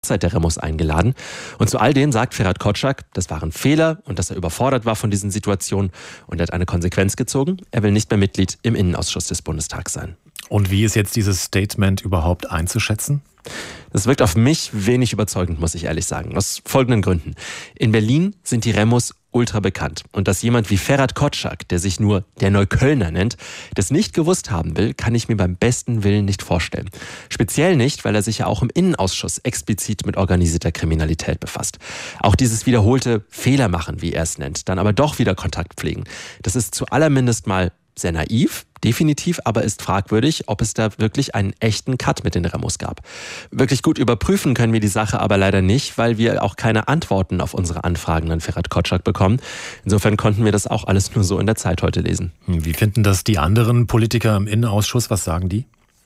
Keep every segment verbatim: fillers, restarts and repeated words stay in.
Zeit der Remus eingeladen. Und zu all dem sagt Ferhat Kotschak, das waren Fehler und dass er überfordert war von diesen Situationen und er hat eine Konsequenz gezogen. Er will nicht mehr Mitglied im Innenausschuss des Bundestags sein. Und wie ist jetzt dieses Statement überhaupt einzuschätzen? Das wirkt auf mich wenig überzeugend, muss ich ehrlich sagen. Aus folgenden Gründen. In Berlin sind die Remus ultra bekannt. Und dass jemand wie Ferhat Kotschak, der sich nur der Neuköllner nennt, das nicht gewusst haben will, kann ich mir beim besten Willen nicht vorstellen. Speziell nicht, weil er sich ja auch im Innenausschuss explizit mit organisierter Kriminalität befasst. Auch dieses wiederholte Fehler machen, wie er es nennt, dann aber doch wieder Kontakt pflegen. Das ist zu allermindest mal sehr naiv, definitiv, aber ist fragwürdig, ob es da wirklich einen echten Cut mit den Remus gab. Wirklich gut überprüfen können wir die Sache aber leider nicht, weil wir auch keine Antworten auf unsere Anfragen an Ferhat Kotschak bekommen. Insofern konnten wir das auch alles nur so in der Zeit heute lesen. Wie finden das die anderen Politiker im Innenausschuss? Was sagen die?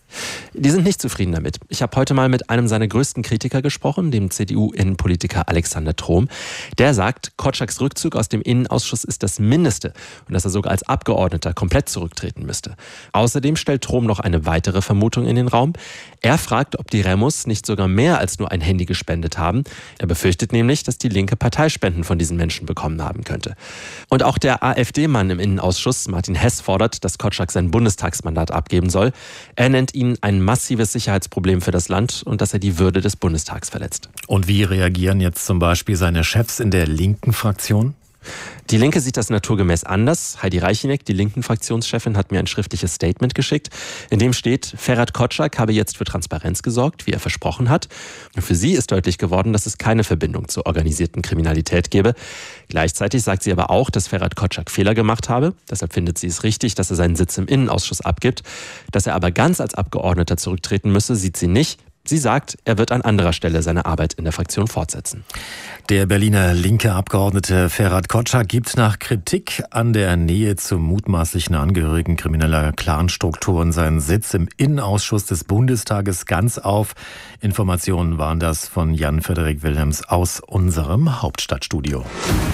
Die sind nicht zufrieden damit. Ich habe heute mal mit einem seiner größten Kritiker gesprochen, dem C D U-Innenpolitiker Alexander Trom. Der sagt, Kotschaks Rückzug aus dem Innenausschuss ist das Mindeste und dass er sogar als Abgeordneter komplett zurücktreten müsste. Außerdem stellt Trom noch eine weitere Vermutung in den Raum. Er fragt, ob die Remus nicht sogar mehr als nur ein Handy gespendet haben. Er befürchtet nämlich, dass die Linke Parteispenden von diesen Menschen bekommen haben könnte. Und auch der AfD-Mann im Innenausschuss, Martin Hess, fordert, dass Kotschak sein Bundestagsmandat abgeben soll. Er nennt ihn ein massives Sicherheitsproblem für das Land und dass er die Würde des Bundestags verletzt. Und wie reagieren jetzt zum Beispiel seine Chefs in der linken Fraktion? Die Linke sieht das naturgemäß anders. Heidi Reicheneck, die Linken-Fraktionschefin, hat mir ein schriftliches Statement geschickt, in dem steht, Ferhat Kotschak habe jetzt für Transparenz gesorgt, wie er versprochen hat. Für sie ist deutlich geworden, dass es keine Verbindung zur organisierten Kriminalität gebe. Gleichzeitig sagt sie aber auch, dass Ferhat Kotschak Fehler gemacht habe. Deshalb findet sie es richtig, dass er seinen Sitz im Innenausschuss abgibt. Dass er aber ganz als Abgeordneter zurücktreten müsse, sieht sie nicht. Sie sagt, er wird an anderer Stelle seine Arbeit in der Fraktion fortsetzen. Der Berliner linke Abgeordnete Ferhat Kotschak gibt nach Kritik an der Nähe zu mutmaßlichen Angehörigen krimineller Clanstrukturen seinen Sitz im Innenausschuss des Bundestages ganz auf. Informationen waren das von Jan-Frederik Wilhelms aus unserem Hauptstadtstudio.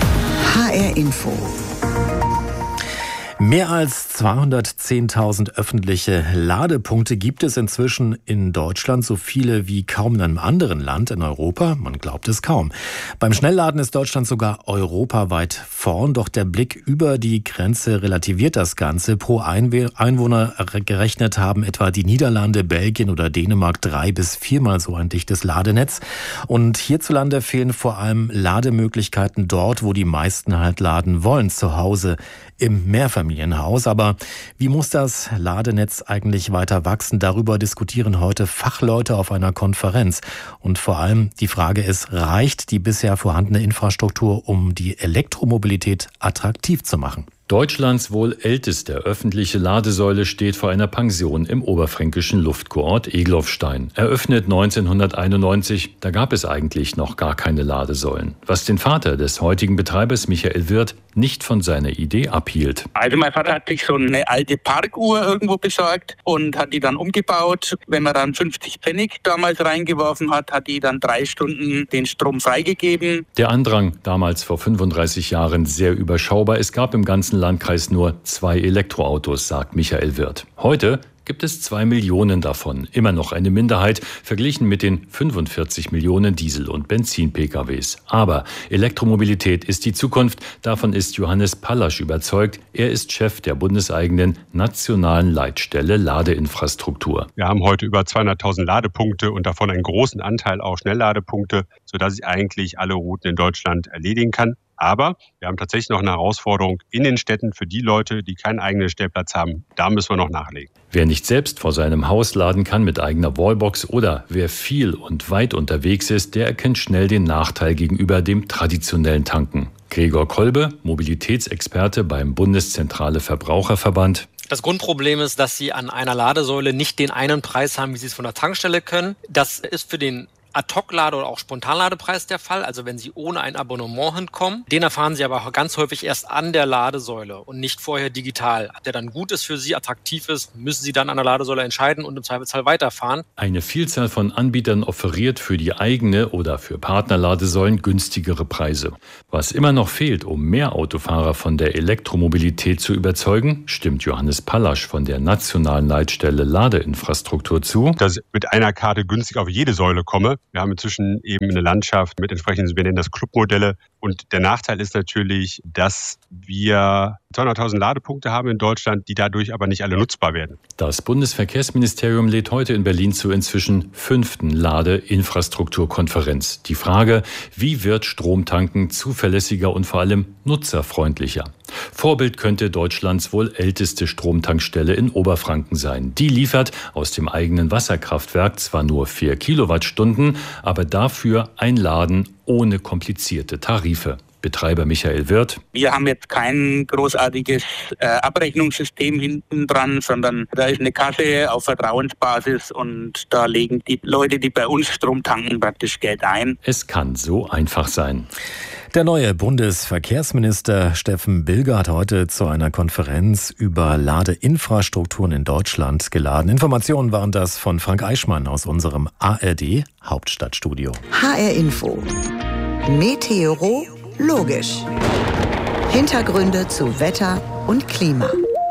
H R Info. Mehr als zweihundertzehntausend öffentliche Ladepunkte gibt es inzwischen in Deutschland, so viele wie kaum in einem anderen Land in Europa. Man glaubt es kaum. Beim Schnellladen ist Deutschland sogar europaweit vorn, doch der Blick über die Grenze relativiert das Ganze. Pro Einwohner gerechnet haben etwa die Niederlande, Belgien oder Dänemark drei- bis viermal so ein dichtes Ladenetz. Und hierzulande fehlen vor allem Lademöglichkeiten dort, wo die meisten halt laden wollen, zu Hause im Mehrfamilienhaus. Aber wie muss das Ladenetz eigentlich weiter wachsen? Darüber diskutieren heute Fachleute auf einer Konferenz. Und vor allem die Frage ist, reicht die bisher vorhandene Infrastruktur, um die Elektromobilität attraktiv zu machen? Deutschlands wohl älteste öffentliche Ladesäule steht vor einer Pension im oberfränkischen Luftkurort Egloffstein. Eröffnet neunzehnhunderteinundneunzig, da gab es eigentlich noch gar keine Ladesäulen. Was den Vater des heutigen Betreibers Michael Wirth nicht von seiner Idee abhielt. Also mein Vater hat sich so eine alte Parkuhr irgendwo besorgt und hat die dann umgebaut. Wenn man dann fünfzig Pfennig damals reingeworfen hat, hat die dann drei Stunden den Strom freigegeben. Der Andrang, damals vor fünfunddreißig Jahren sehr überschaubar. Es gab im ganzen Landkreis nur zwei Elektroautos, sagt Michael Wirth. Heute gibt es zwei Millionen davon. Immer noch eine Minderheit, verglichen mit den fünfundvierzig Millionen Diesel- und Benzin-P K Ws. Aber Elektromobilität ist die Zukunft. Davon ist Johannes Pallasch überzeugt. Er ist Chef der bundeseigenen nationalen Leitstelle Ladeinfrastruktur. Wir haben heute über zweihunderttausend Ladepunkte und davon einen großen Anteil auch Schnellladepunkte, sodass ich eigentlich alle Routen in Deutschland erledigen kann. Aber wir haben tatsächlich noch eine Herausforderung in den Städten für die Leute, die keinen eigenen Stellplatz haben. Da müssen wir noch nachlegen. Wer nicht selbst vor seinem Haus laden kann mit eigener Wallbox oder wer viel und weit unterwegs ist, der erkennt schnell den Nachteil gegenüber dem traditionellen Tanken. Gregor Kolbe, Mobilitätsexperte beim Bundeszentrale Verbraucherverband. Das Grundproblem ist, dass Sie an einer Ladesäule nicht den einen Preis haben, wie Sie es von der Tankstelle können. Das ist für den Ad-Hoc-Lade- oder auch Spontanladepreis der Fall, also wenn Sie ohne ein Abonnement hinkommen. Den erfahren Sie aber auch ganz häufig erst an der Ladesäule und nicht vorher digital. Ob der dann gut ist für Sie, attraktiv ist, müssen Sie dann an der Ladesäule entscheiden und im Zweifelsfall weiterfahren. Eine Vielzahl von Anbietern offeriert für die eigene oder für Partnerladesäulen günstigere Preise. Was immer noch fehlt, um mehr Autofahrer von der Elektromobilität zu überzeugen, stimmt Johannes Pallasch von der nationalen Leitstelle Ladeinfrastruktur zu. Dass ich mit einer Karte günstig auf jede Säule komme, Wir haben inzwischen eben eine Landschaft mit entsprechenden, wir nennen das Clubmodelle. Und der Nachteil ist natürlich, dass wir zweihunderttausend Ladepunkte haben in Deutschland, die dadurch aber nicht alle nutzbar werden. Das Bundesverkehrsministerium lädt heute in Berlin zur inzwischen fünften Ladeinfrastrukturkonferenz. Die Frage, wie wird Stromtanken zuverlässiger und vor allem nutzerfreundlicher? Vorbild könnte Deutschlands wohl älteste Stromtankstelle in Oberfranken sein. Die liefert aus dem eigenen Wasserkraftwerk zwar nur vier Kilowattstunden, aber dafür ein Laden ohne komplizierte Tarife. Betreiber Michael Wirth. Wir haben jetzt kein großartiges äh, Abrechnungssystem hinten dran, sondern da ist eine Kasse auf Vertrauensbasis und da legen die Leute, die bei uns Strom tanken, praktisch Geld ein. Es kann so einfach sein. Der neue Bundesverkehrsminister Steffen Bilger hat heute zu einer Konferenz über Ladeinfrastrukturen in Deutschland geladen. Informationen waren das von Frank Eichmann aus unserem A R D Hauptstadtstudio. H R Info. Meteoro logisch. Hintergründe zu Wetter und Klima.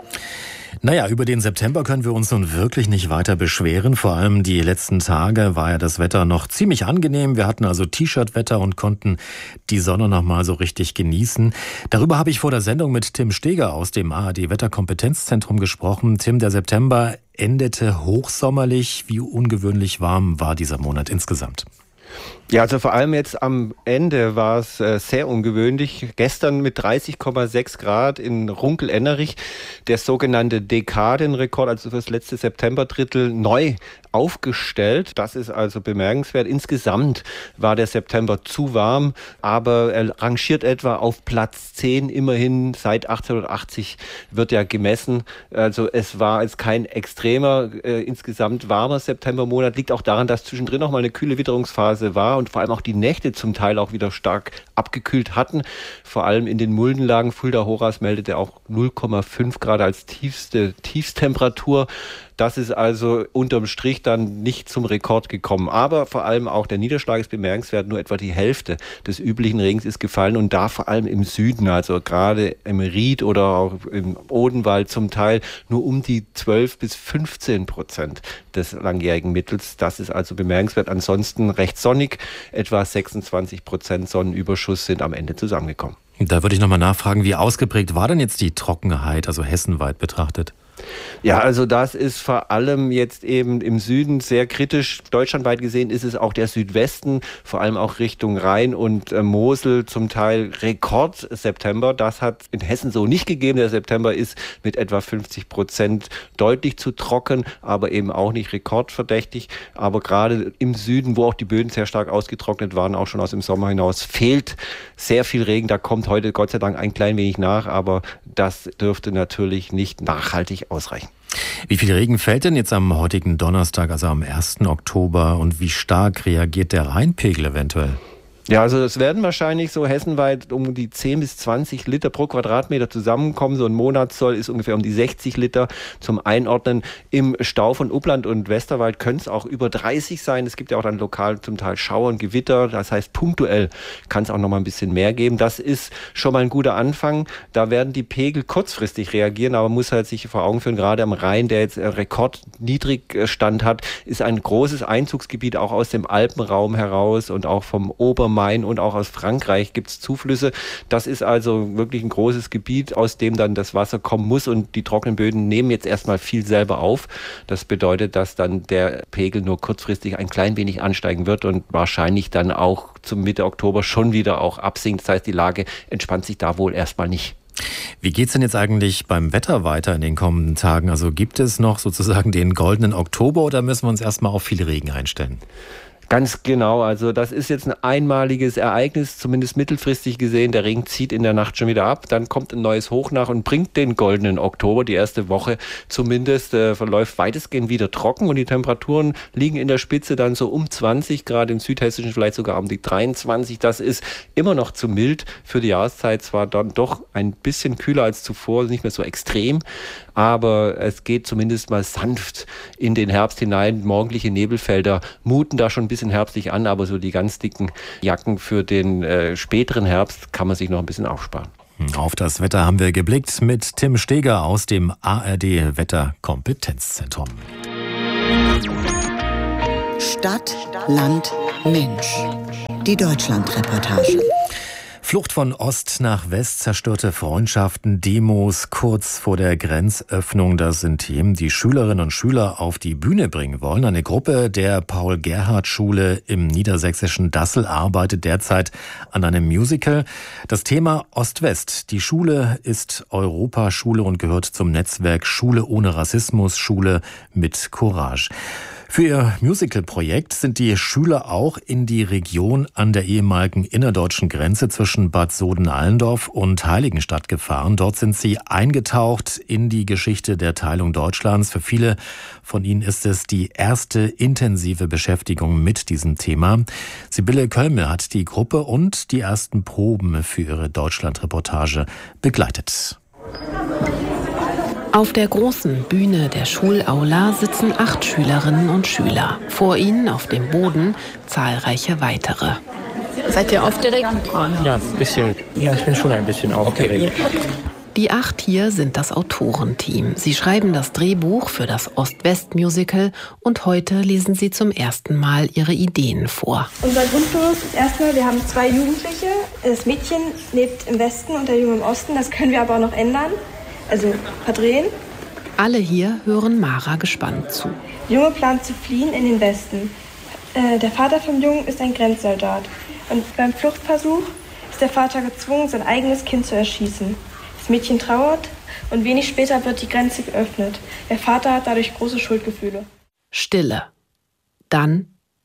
Naja, über den September können wir uns nun wirklich nicht weiter beschweren. Vor allem die letzten Tage war ja das Wetter noch ziemlich angenehm. Wir hatten also T-Shirt-Wetter und konnten die Sonne noch mal so richtig genießen. Darüber habe ich vor der Sendung mit Tim Steger aus dem A R D-Wetterkompetenzzentrum gesprochen. Tim, der September endete hochsommerlich. Wie ungewöhnlich warm war dieser Monat insgesamt? Ja, also vor allem jetzt am Ende war es äh, sehr ungewöhnlich. Gestern mit dreißig Komma sechs Grad in Runkel-Ennerich, der sogenannte Dekadenrekord, also fürs letzte Septemberdrittel, neu aufgestellt. Das ist also bemerkenswert. Insgesamt war der September zu warm, aber er rangiert etwa auf Platz zehn. Immerhin seit achtzehnhundertachtzig wird ja gemessen. Also es war jetzt kein extremer, äh, insgesamt warmer Septembermonat. Liegt auch daran, dass zwischendrin noch mal eine kühle Witterungsphase war und vor allem auch die Nächte zum Teil auch wieder stark abgekühlt hatten. Vor allem in den Muldenlagen. Fulda-Horas meldete auch null Komma fünf Grad als tiefste Tiefstemperatur. Das ist also unterm Strich dann nicht zum Rekord gekommen. Aber vor allem auch der Niederschlag ist bemerkenswert. Nur etwa die Hälfte des üblichen Regens ist gefallen und da vor allem im Süden, also gerade im Ried oder auch im Odenwald zum Teil nur um die zwölf bis fünfzehn Prozent des langjährigen Mittels. Das ist also bemerkenswert. Ansonsten recht sonnig. Etwa sechsundzwanzig Prozent Sonnenüberschuss sind am Ende zusammengekommen. Da würde ich nochmal nachfragen, wie ausgeprägt war denn jetzt die Trockenheit, also hessenweit betrachtet? Ja, also das ist vor allem jetzt eben im Süden sehr kritisch. Deutschlandweit gesehen ist es auch der Südwesten, vor allem auch Richtung Rhein und äh, Mosel zum Teil Rekord September. Das hat in Hessen so nicht gegeben. Der September ist mit etwa fünfzig Prozent deutlich zu trocken, aber eben auch nicht rekordverdächtig. Aber gerade im Süden, wo auch die Böden sehr stark ausgetrocknet waren, auch schon aus dem Sommer hinaus, fehlt sehr viel Regen. Da kommt heute Gott sei Dank ein klein wenig nach, aber das dürfte natürlich nicht nachhaltig ausreichen. Wie viel Regen fällt denn jetzt am heutigen Donnerstag, also am ersten Oktober, und wie stark reagiert der Rheinpegel eventuell? Ja, also es werden wahrscheinlich so hessenweit um die zehn bis zwanzig Liter pro Quadratmeter zusammenkommen. So ein Monatssoll ist ungefähr um die sechzig Liter zum Einordnen. Im Stau von Uppland und Westerwald können es auch über dreißig sein. Es gibt ja auch dann lokal zum Teil Schauer und Gewitter. Das heißt, punktuell kann es auch noch mal ein bisschen mehr geben. Das ist schon mal ein guter Anfang. Da werden die Pegel kurzfristig reagieren, aber man muss halt sich vor Augen führen, gerade am Rhein, der jetzt Rekordniedrigstand hat, ist ein großes Einzugsgebiet auch aus dem Alpenraum heraus und auch vom Obermain und auch aus Frankreich gibt es Zuflüsse. Das ist also wirklich ein großes Gebiet, aus dem dann das Wasser kommen muss und die trockenen Böden nehmen jetzt erstmal viel selber auf. Das bedeutet, dass dann der Pegel nur kurzfristig ein klein wenig ansteigen wird und wahrscheinlich dann auch zum Mitte Oktober schon wieder auch absinkt. Das heißt, die Lage entspannt sich da wohl erstmal nicht. Wie geht's denn jetzt eigentlich beim Wetter weiter in den kommenden Tagen? Also gibt es noch sozusagen den goldenen Oktober oder müssen wir uns erstmal auf viel Regen einstellen? Ganz genau, also das ist jetzt ein einmaliges Ereignis, zumindest mittelfristig gesehen. Der Regen zieht in der Nacht schon wieder ab, dann kommt ein neues Hoch nach und bringt den goldenen Oktober. Die erste Woche zumindest äh, verläuft weitestgehend wieder trocken und die Temperaturen liegen in der Spitze dann so um zwanzig Grad, im Südhessischen vielleicht sogar um die dreiundzwanzig. Das ist immer noch zu mild für die Jahreszeit, zwar dann doch ein bisschen kühler als zuvor, nicht mehr so extrem, aber es geht zumindest mal sanft in den Herbst hinein. Morgendliche Nebelfelder muten da schon ein bisschen herbstlich an, aber so die ganz dicken Jacken für den äh, späteren Herbst kann man sich noch ein bisschen aufsparen. Auf das Wetter haben wir geblickt mit Tim Steger aus dem A R D Wetterkompetenzzentrum. Stadt, Land, Mensch. Die Deutschlandreportage. Flucht von Ost nach West, zerstörte Freundschaften, Demos kurz vor der Grenzöffnung. Das sind Themen, die Schülerinnen und Schüler auf die Bühne bringen wollen. Eine Gruppe der Paul-Gerhardt-Schule im niedersächsischen Dassel arbeitet derzeit an einem Musical. Das Thema Ost-West. Die Schule ist Europaschule und gehört zum Netzwerk Schule ohne Rassismus, Schule mit Courage. Für ihr Musical-Projekt sind die Schüler auch in die Region an der ehemaligen innerdeutschen Grenze zwischen Bad Soden-Allendorf und Heiligenstadt gefahren. Dort sind sie eingetaucht in die Geschichte der Teilung Deutschlands. Für viele von ihnen ist es die erste intensive Beschäftigung mit diesem Thema. Sibylle Kölmel hat die Gruppe und die ersten Proben für ihre Deutschland-Reportage begleitet. Auf der großen Bühne der Schulaula sitzen acht Schülerinnen und Schüler. Vor ihnen auf dem Boden zahlreiche weitere. Seid ihr aufgeregt? Ja, ein bisschen. Ja, ich bin schon ein bisschen aufgeregt. Die acht hier sind das Autorenteam. Sie schreiben das Drehbuch für das Ost-West-Musical und heute lesen sie zum ersten Mal ihre Ideen vor. Unser Grundgerüst ist erstmal, wir haben zwei Jugendliche. Das Mädchen lebt im Westen und der Junge im Osten. Das können wir aber auch noch ändern. Also verdrehen. Alle hier hören Mara gespannt zu. Der Junge plant zu fliehen in den Westen. Äh, der Vater vom Jungen ist ein Grenzsoldat. Und beim Fluchtversuch ist der Vater gezwungen, sein eigenes Kind zu erschießen. Das Mädchen trauert und wenig später wird die Grenze geöffnet. Der Vater hat dadurch große Schuldgefühle. Stille. Dann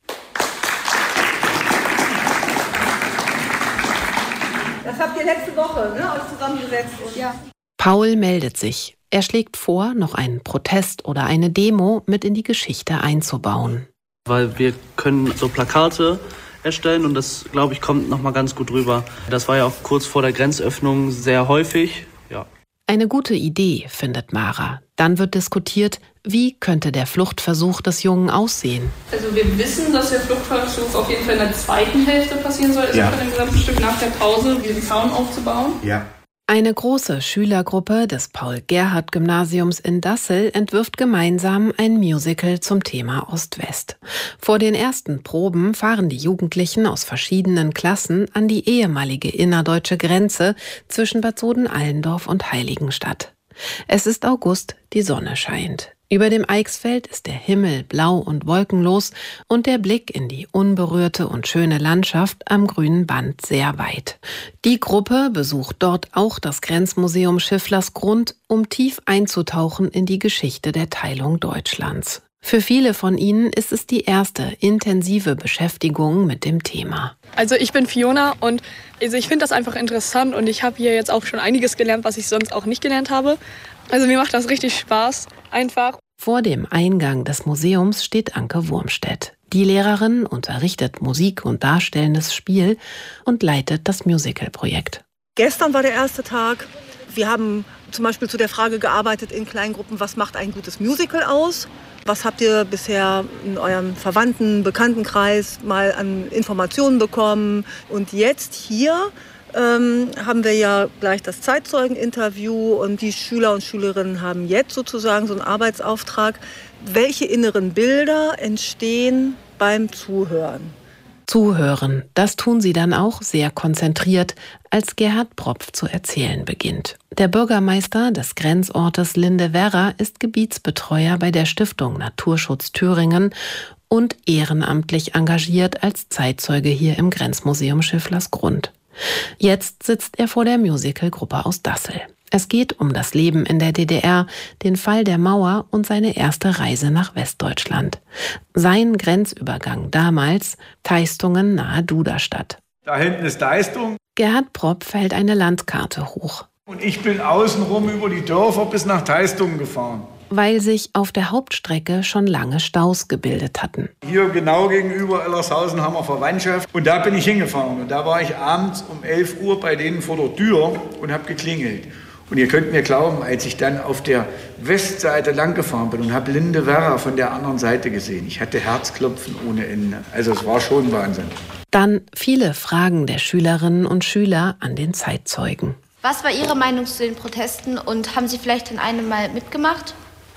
das habt ihr letzte Woche, ne, euch zusammengesetzt. Und ja. Paul meldet sich. Er schlägt vor, noch einen Protest oder eine Demo mit in die Geschichte einzubauen. Weil wir können so Plakate erstellen und das, glaube ich, kommt noch mal ganz gut rüber. Das war ja auch kurz vor der Grenzöffnung sehr häufig. Ja. Eine gute Idee, findet Mara. Dann wird diskutiert, wie könnte der Fluchtversuch des Jungen aussehen. Also wir wissen, dass der Fluchtversuch auf jeden Fall in der zweiten Hälfte passieren soll. Also ja. Für dem gesamten Stück nach der Pause, diesen Zaun aufzubauen. Ja. Eine große Schülergruppe des Paul-Gerhardt-Gymnasiums in Dassel entwirft gemeinsam ein Musical zum Thema Ost-West. Vor den ersten Proben fahren die Jugendlichen aus verschiedenen Klassen an die ehemalige innerdeutsche Grenze zwischen Bad Soden-Allendorf und Heiligenstadt. Es ist August, die Sonne scheint. Über dem Eichsfeld ist der Himmel blau und wolkenlos und der Blick in die unberührte und schöne Landschaft am grünen Band sehr weit. Die Gruppe besucht dort auch das Grenzmuseum Schifflersgrund, um tief einzutauchen in die Geschichte der Teilung Deutschlands. Für viele von ihnen ist es die erste intensive Beschäftigung mit dem Thema. Also ich bin Fiona und also ich finde das einfach interessant und ich habe hier jetzt auch schon einiges gelernt, was ich sonst auch nicht gelernt habe. Also mir macht das richtig Spaß, einfach. Vor dem Eingang des Museums steht Anke Wurmstedt. Die Lehrerin unterrichtet Musik und darstellendes Spiel und leitet das Musical-Projekt. Gestern war der erste Tag. Wir haben zum Beispiel zu der Frage gearbeitet in Kleingruppen, was macht ein gutes Musical aus? Was habt ihr bisher in eurem Verwandten-, Bekanntenkreis mal an Informationen bekommen? Und jetzt hier ähm, haben wir ja gleich das Zeitzeugeninterview und die Schüler und Schülerinnen haben jetzt sozusagen so einen Arbeitsauftrag. Welche inneren Bilder entstehen beim Zuhören? Zuhören, das tun sie dann auch sehr konzentriert, als Gerhard Propf zu erzählen beginnt. Der Bürgermeister des Grenzortes Lindewerra ist Gebietsbetreuer bei der Stiftung Naturschutz Thüringen und ehrenamtlich engagiert als Zeitzeuge hier im Grenzmuseum Schifflersgrund. Jetzt sitzt er vor der Musicalgruppe aus Dassel. Es geht um das Leben in der D D R, den Fall der Mauer und seine erste Reise nach Westdeutschland. Sein Grenzübergang damals, Teistungen nahe Duderstadt. Da hinten ist Teistung. Gerhard Propf hält eine Landkarte hoch. Und ich bin außenrum über die Dörfer bis nach Teistungen gefahren. Weil sich auf der Hauptstrecke schon lange Staus gebildet hatten. Hier genau gegenüber Ellershausen haben wir Verwandtschaft. Und da bin ich hingefahren. Und da war ich abends um elf Uhr bei denen vor der Tür und habe geklingelt. Und ihr könnt mir glauben, als ich dann auf der Westseite lang gefahren bin und habe Lindewerra von der anderen Seite gesehen. Ich hatte Herzklopfen ohne Ende. Also es war schon Wahnsinn. Dann viele Fragen der Schülerinnen und Schüler an den Zeitzeugen. Was war Ihre Meinung zu den Protesten und haben Sie vielleicht in einem mal mitgemacht?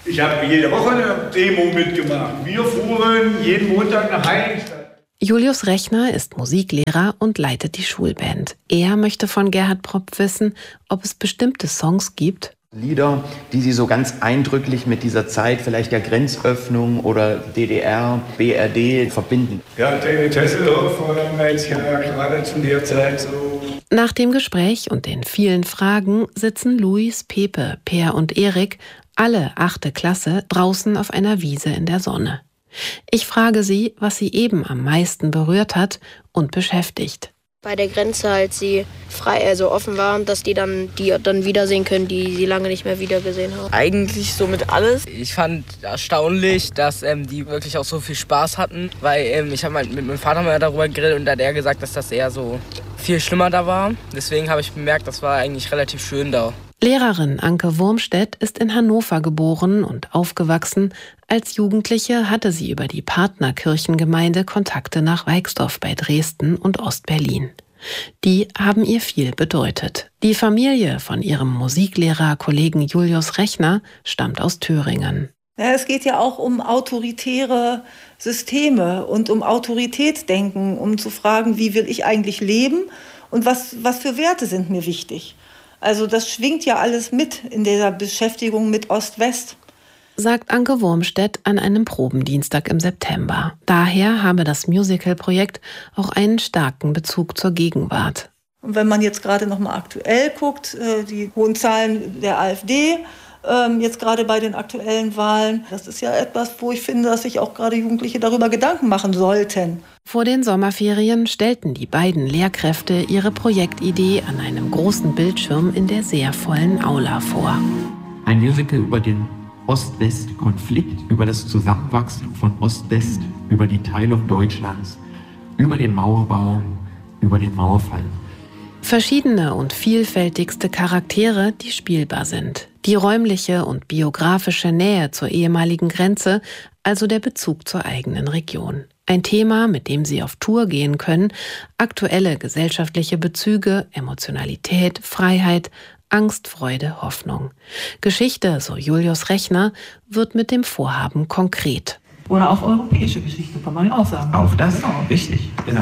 Ich habe jede Woche eine Demo mitgemacht. Wir fuhren jeden Montag nach Heiligenstadt. Julius Rechner ist Musiklehrer und leitet die Schulband. Er möchte von Gerhard Propp wissen, ob es bestimmte Songs gibt. Lieder, die Sie so ganz eindrücklich mit dieser Zeit, vielleicht der Grenzöffnung oder D D R, B R D verbinden. Ja, David Hasselhoff war damals ja gerade zu der Zeit so. Nach dem Gespräch und den vielen Fragen sitzen Luis, Pepe, Per und Erik, alle achte Klasse, draußen auf einer Wiese in der Sonne. Ich frage sie, was sie eben am meisten berührt hat und beschäftigt. Bei der Grenze, als sie frei, also offen waren, dass die dann die dann wiedersehen können, die sie lange nicht mehr wiedergesehen haben. Eigentlich somit alles. Ich fand erstaunlich, dass ähm, die wirklich auch so viel Spaß hatten, weil ähm, ich habe mal mit meinem Vater mal darüber geredet und da hat er gesagt, dass das eher so viel schlimmer da war. Deswegen habe ich bemerkt, das war eigentlich relativ schön da. Lehrerin Anke Wurmstedt ist in Hannover geboren und aufgewachsen. Als Jugendliche hatte sie über die Partnerkirchengemeinde Kontakte nach Weixdorf bei Dresden und Ostberlin. Die haben ihr viel bedeutet. Die Familie von ihrem Musiklehrer-Kollegen Julius Rechner stammt aus Thüringen. Ja, es geht ja auch um autoritäre Systeme und um Autoritätsdenken, um zu fragen, wie will ich eigentlich leben und was, was für Werte sind mir wichtig. Also das schwingt ja alles mit in dieser Beschäftigung mit Ost-West. Sagt Anke Wurmstedt an einem Probendienstag im September. Daher habe das Musical-Projekt auch einen starken Bezug zur Gegenwart. Und wenn man jetzt gerade noch mal aktuell guckt, die hohen Zahlen der AfD, jetzt gerade bei den aktuellen Wahlen, das ist ja etwas, wo ich finde, dass sich auch gerade Jugendliche darüber Gedanken machen sollten. Vor den Sommerferien stellten die beiden Lehrkräfte ihre Projektidee an einem großen Bildschirm in der sehr vollen Aula vor. Ein Musical über den Ost-West-Konflikt, über das Zusammenwachsen von Ost-West, über die Teilung Deutschlands, über den Mauerbau, über den Mauerfall. Verschiedene und vielfältigste Charaktere, die spielbar sind. Die räumliche und biografische Nähe zur ehemaligen Grenze, also der Bezug zur eigenen Region. Ein Thema, mit dem sie auf Tour gehen können, aktuelle gesellschaftliche Bezüge, Emotionalität, Freiheit, Angst, Freude, Hoffnung. Geschichte, so Julius Rechner, wird mit dem Vorhaben konkret. Oder auch europäische Geschichte, kann man auch sagen. Auch das auch wichtig, genau.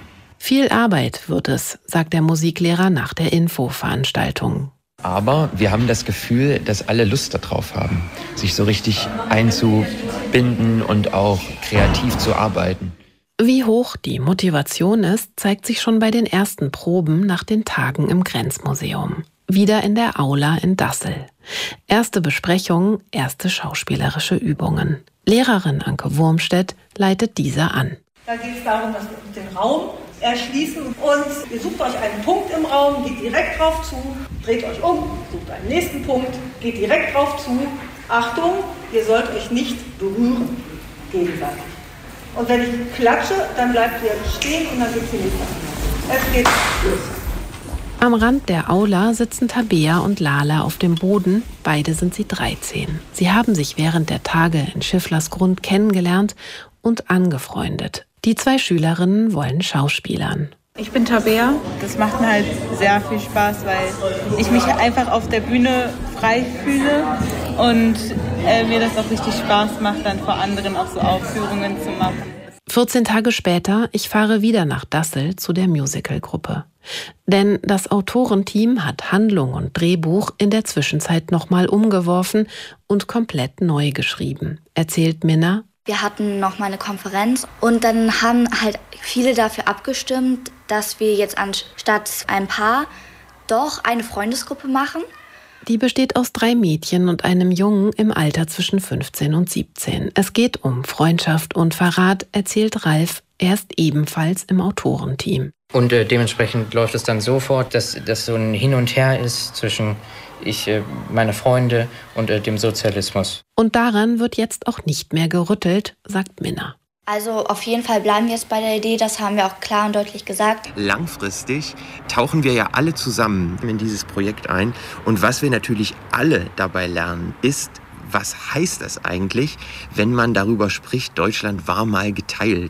Viel Arbeit wird es, sagt der Musiklehrer nach der Infoveranstaltung. Aber wir haben das Gefühl, dass alle Lust darauf haben, sich so richtig einzubinden und auch kreativ zu arbeiten. Wie hoch die Motivation ist, zeigt sich schon bei den ersten Proben nach den Tagen im Grenzmuseum. Wieder in der Aula in Dassel. Erste Besprechungen, erste schauspielerische Übungen. Lehrerin Anke Wurmstedt leitet diese an. Da geht es darum, dass wir den Raum erschließen und ihr sucht euch einen Punkt im Raum, geht direkt drauf zu, dreht euch um, sucht einen nächsten Punkt, geht direkt drauf zu. Achtung, ihr sollt euch nicht berühren, gegenseitig. Und wenn ich klatsche, dann bleibt ihr stehen und dann geht's nicht mehr. Es geht los. Am Rand der Aula sitzen Tabea und Lala auf dem Boden. Beide sind sie dreizehn. Sie haben sich während der Tage in Schifflersgrund kennengelernt und angefreundet. Die zwei Schülerinnen wollen schauspielern. Ich bin Tabea. Das macht mir halt sehr viel Spaß, weil ich mich einfach auf der Bühne frei fühle und äh, mir das auch richtig Spaß macht, dann vor anderen auch so Aufführungen zu machen. vierzehn Tage später, ich fahre wieder nach Dassel zu der Musicalgruppe. Denn das Autorenteam hat Handlung und Drehbuch in der Zwischenzeit nochmal umgeworfen und komplett neu geschrieben, erzählt Minna. Wir hatten noch mal eine Konferenz und dann haben halt viele dafür abgestimmt, dass wir jetzt anstatt ein Paar doch eine Freundesgruppe machen. Die besteht aus drei Mädchen und einem Jungen im Alter zwischen fünfzehn und siebzehn. Es geht um Freundschaft und Verrat, erzählt Ralf. Er ist ebenfalls im Autorenteam. Und äh, dementsprechend läuft es dann so fort, dass das so ein Hin und Her ist zwischen ich, äh, meine Freunde und äh, dem Sozialismus. Und daran wird jetzt auch nicht mehr gerüttelt, sagt Minna. Also auf jeden Fall bleiben wir jetzt bei der Idee, das haben wir auch klar und deutlich gesagt. Langfristig tauchen wir ja alle zusammen in dieses Projekt ein. Und was wir natürlich alle dabei lernen, ist, was heißt das eigentlich, wenn man darüber spricht, Deutschland war mal geteilt?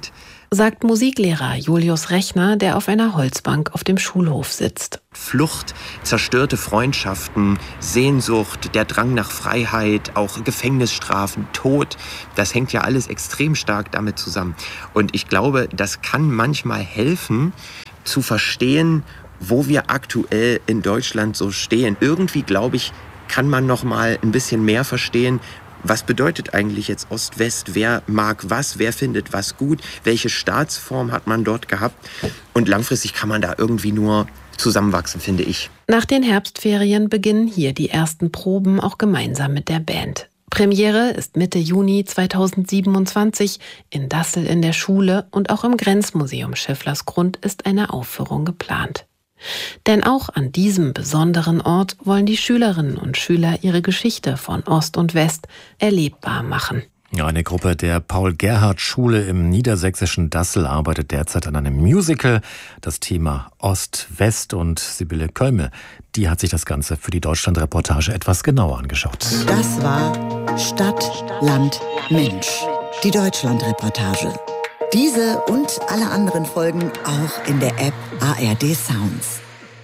sagt Musiklehrer Julius Rechner, der auf einer Holzbank auf dem Schulhof sitzt. Flucht, zerstörte Freundschaften, Sehnsucht, der Drang nach Freiheit, auch Gefängnisstrafen, Tod, das hängt ja alles extrem stark damit zusammen. Und ich glaube, das kann manchmal helfen, zu verstehen, wo wir aktuell in Deutschland so stehen. Irgendwie, glaube ich, kann man noch mal ein bisschen mehr verstehen, was bedeutet eigentlich jetzt Ost-West? Wer mag was? Wer findet was gut? Welche Staatsform hat man dort gehabt? Und langfristig kann man da irgendwie nur zusammenwachsen, finde ich. Nach den Herbstferien beginnen hier die ersten Proben auch gemeinsam mit der Band. Premiere ist Mitte Juni zweitausendsiebenundzwanzig in Dassel in der Schule und auch im Grenzmuseum Schifflersgrund ist eine Aufführung geplant. Denn auch an diesem besonderen Ort wollen die Schülerinnen und Schüler ihre Geschichte von Ost und West erlebbar machen. Ja, eine Gruppe der Paul-Gerhardt-Schule im niedersächsischen Dassel arbeitet derzeit an einem Musical. Das Thema Ost-West und Sibylle Kölme, die hat sich das Ganze für die Deutschland-Reportage etwas genauer angeschaut. Das war Stadt, Land, Mensch. Die Deutschland-Reportage. Diese und alle anderen Folgen auch in der App A R D Sounds.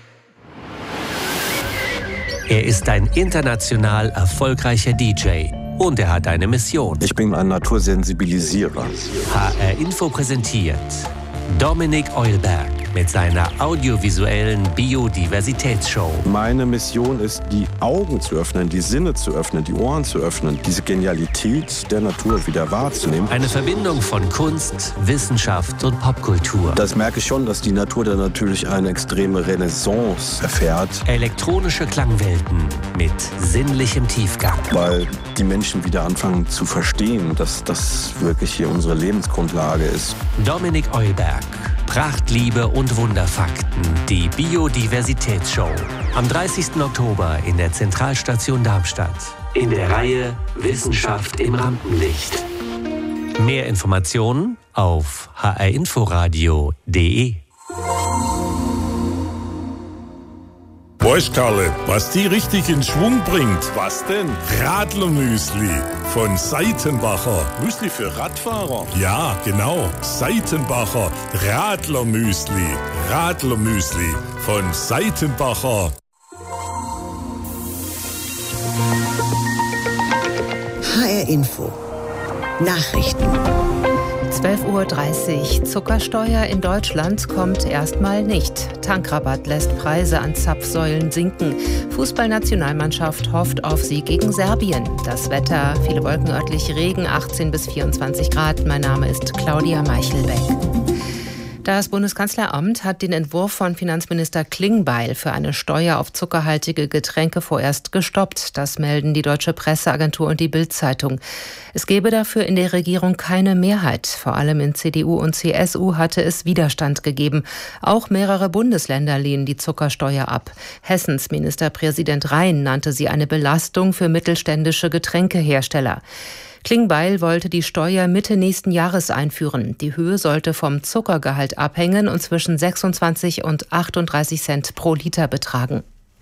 Er ist ein international erfolgreicher D J und er hat eine Mission. Ich bin ein Natursensibilisierer. H R Info präsentiert Dominik Eulberg mit seiner audiovisuellen Biodiversitätsshow. Meine Mission ist, die Augen zu öffnen, die Sinne zu öffnen, die Ohren zu öffnen, diese Genialität der Natur wieder wahrzunehmen. Eine Verbindung von Kunst, Wissenschaft und Popkultur. Das merke ich schon, dass die Natur da natürlich eine extreme Renaissance erfährt. Elektronische Klangwelten mit sinnlichem Tiefgang. Weil die Menschen wieder anfangen zu verstehen, dass das wirklich hier unsere Lebensgrundlage ist. Dominik Eulberg. Pracht, Liebe und Wunderfakten. Die Biodiversitätsshow. Am dreißigsten Oktober in der Zentralstation Darmstadt. In der Reihe Wissenschaft im Rampenlicht. Mehr Informationen auf h r inforadio punkt d e. Weißt Karle, was die richtig in Schwung bringt? Was denn? Radlermüsli von Seitenbacher. Müsli für Radfahrer? Ja, genau. Seitenbacher Radlermüsli. Radlermüsli von Seitenbacher. H R Info. Nachrichten. zwölf Uhr dreißig. Zuckersteuer in Deutschland kommt erstmal nicht. Tankrabatt lässt Preise an Zapfsäulen sinken. Fußballnationalmannschaft hofft auf Sieg gegen Serbien. Das Wetter, viele Wolken, örtlich Regen, achtzehn bis vierundzwanzig Grad. Mein Name ist Claudia Meichelbeck. Das Bundeskanzleramt hat den Entwurf von Finanzminister Klingbeil für eine Steuer auf zuckerhaltige Getränke vorerst gestoppt. Das melden die Deutsche Presseagentur und die Bild-Zeitung. Es gebe dafür in der Regierung keine Mehrheit. Vor allem in C D U und C S U hatte es Widerstand gegeben. Auch mehrere Bundesländer lehnen die Zuckersteuer ab. Hessens Ministerpräsident Rhein nannte sie eine Belastung für mittelständische Getränkehersteller. Klingbeil wollte die Steuer Mitte nächsten Jahres einführen. Die Höhe sollte vom Zuckergehalt abhängen und zwischen sechsundzwanzig und achtunddreißig Cent pro Liter betragen.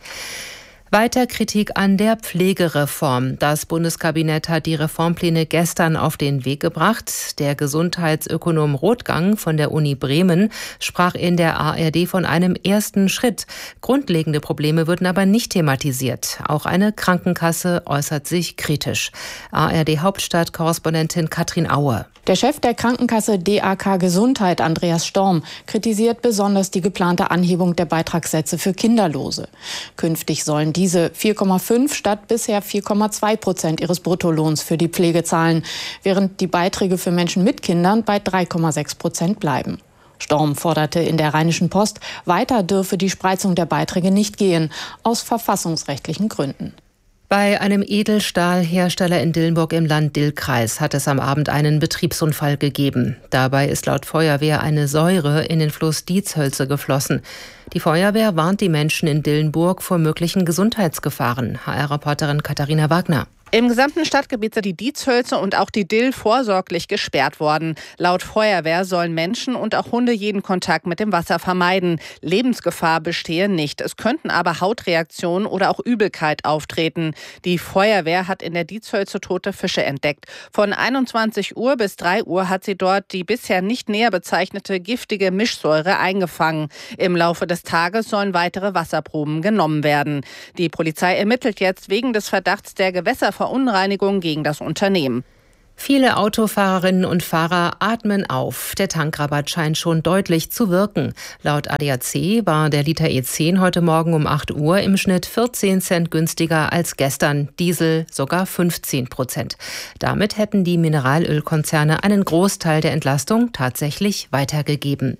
Weiter Kritik an der Pflegereform. Das Bundeskabinett hat die Reformpläne gestern auf den Weg gebracht. Der Gesundheitsökonom Rothgang von der Uni Bremen sprach in der A R D von einem ersten Schritt. Grundlegende Probleme würden aber nicht thematisiert. Auch eine Krankenkasse äußert sich kritisch. A R D-Hauptstadt-Korrespondentin Katrin Auer. Der Chef der Krankenkasse D A K Gesundheit, Andreas Storm, kritisiert besonders die geplante Anhebung der Beitragssätze für Kinderlose. Künftig sollen diese vier Komma fünf statt bisher vier Komma zwei Prozent ihres Bruttolohns für die Pflege zahlen, während die Beiträge für Menschen mit Kindern bei drei Komma sechs Prozent bleiben. Storm forderte in der Rheinischen Post, weiter dürfe die Spreizung der Beiträge nicht gehen, aus verfassungsrechtlichen Gründen. Bei einem Edelstahlhersteller in Dillenburg im Land-Dill-Kreis hat es am Abend einen Betriebsunfall gegeben. Dabei ist laut Feuerwehr eine Säure in den Fluss Dietshölze geflossen. Die Feuerwehr warnt die Menschen in Dillenburg vor möglichen Gesundheitsgefahren. H R-Reporterin Katharina Wagner. Im gesamten Stadtgebiet sind die Diezhölzer und auch die Dill vorsorglich gesperrt worden. Laut Feuerwehr sollen Menschen und auch Hunde jeden Kontakt mit dem Wasser vermeiden. Lebensgefahr bestehe nicht. Es könnten aber Hautreaktionen oder auch Übelkeit auftreten. Die Feuerwehr hat in der Diezhölzer tote Fische entdeckt. Von einundzwanzig Uhr bis drei Uhr hat sie dort die bisher nicht näher bezeichnete giftige Mischsäure eingefangen. Im Laufe des Tages sollen weitere Wasserproben genommen werden. Die Polizei ermittelt jetzt wegen des Verdachts der Gewässerverunreinigung Verunreinigung gegen das Unternehmen. Viele Autofahrerinnen und Fahrer atmen auf. Der Tankrabatt scheint schon deutlich zu wirken. Laut A D A C war der Liter E zehn heute Morgen um acht Uhr im Schnitt vierzehn Cent günstiger als gestern. Diesel sogar fünfzehn Prozent. Damit hätten die Mineralölkonzerne einen Großteil der Entlastung tatsächlich weitergegeben.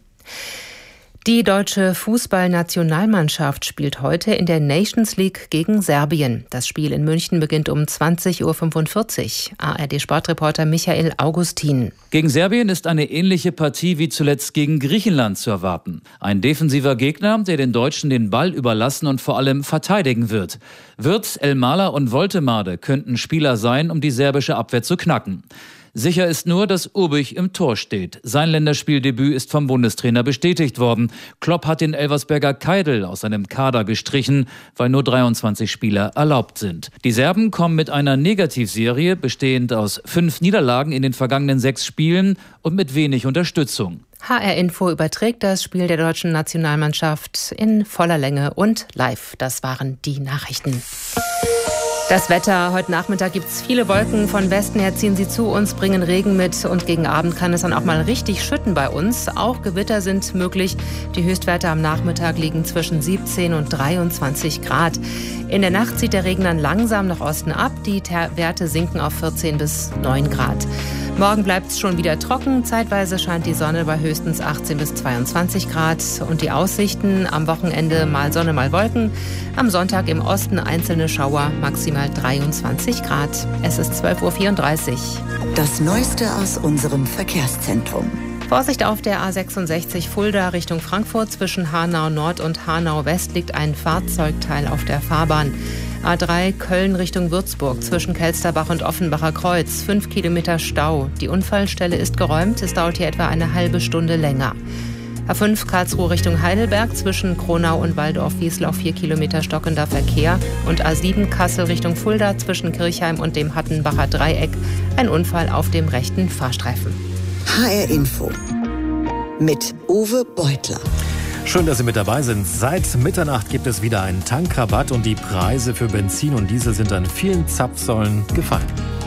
Die deutsche Fußballnationalmannschaft spielt heute in der Nations League gegen Serbien. Das Spiel in München beginnt um zwanzig Uhr fünfundvierzig. A R D-Sportreporter Michael Augustin. Gegen Serbien ist eine ähnliche Partie wie zuletzt gegen Griechenland zu erwarten. Ein defensiver Gegner, der den Deutschen den Ball überlassen und vor allem verteidigen wird. Wirtz, Elmalah und Woltemade könnten Spieler sein, um die serbische Abwehr zu knacken. Sicher ist nur, dass Urbich im Tor steht. Sein Länderspieldebüt ist vom Bundestrainer bestätigt worden. Klopp hat den Elversberger Keidl aus seinem Kader gestrichen, weil nur dreiundzwanzig Spieler erlaubt sind. Die Serben kommen mit einer Negativserie, bestehend aus fünf Niederlagen in den vergangenen sechs Spielen und mit wenig Unterstützung. H R Info überträgt das Spiel der deutschen Nationalmannschaft in voller Länge und live. Das waren die Nachrichten. Das Wetter. Heute Nachmittag gibt es viele Wolken. Von Westen her ziehen sie zu uns, bringen Regen mit. Und gegen Abend kann es dann auch mal richtig schütten bei uns. Auch Gewitter sind möglich. Die Höchstwerte am Nachmittag liegen zwischen siebzehn und dreiundzwanzig Grad. In der Nacht zieht der Regen dann langsam nach Osten ab. Die Werte sinken auf vierzehn bis neun Grad. Morgen bleibt es schon wieder trocken. Zeitweise scheint die Sonne bei höchstens achtzehn bis zweiundzwanzig Grad. Und die Aussichten am Wochenende mal Sonne, mal Wolken. Am Sonntag im Osten einzelne Schauer, maximal dreiundzwanzig Grad. Es ist zwölf Uhr vierunddreißig. Das Neueste aus unserem Verkehrszentrum. Vorsicht auf der A sechsundsechzig Fulda Richtung Frankfurt. Zwischen Hanau Nord und Hanau West liegt ein Fahrzeugteil auf der Fahrbahn. A drei Köln Richtung Würzburg zwischen Kelsterbach und Offenbacher Kreuz. Fünf Kilometer Stau. Die Unfallstelle ist geräumt. Es dauert hier etwa eine halbe Stunde länger. A fünf Karlsruhe Richtung Heidelberg zwischen Kronau und Waldorf-Wieslau vier Kilometer stockender Verkehr. Und A sieben Kassel Richtung Fulda zwischen Kirchheim und dem Hattenbacher Dreieck. Ein Unfall auf dem rechten Fahrstreifen. H R Info mit Uwe Beutler. Schön, dass Sie mit dabei sind. Seit Mitternacht gibt es wieder einen Tankrabatt und die Preise für Benzin und Diesel sind an vielen Zapfsäulen gefallen.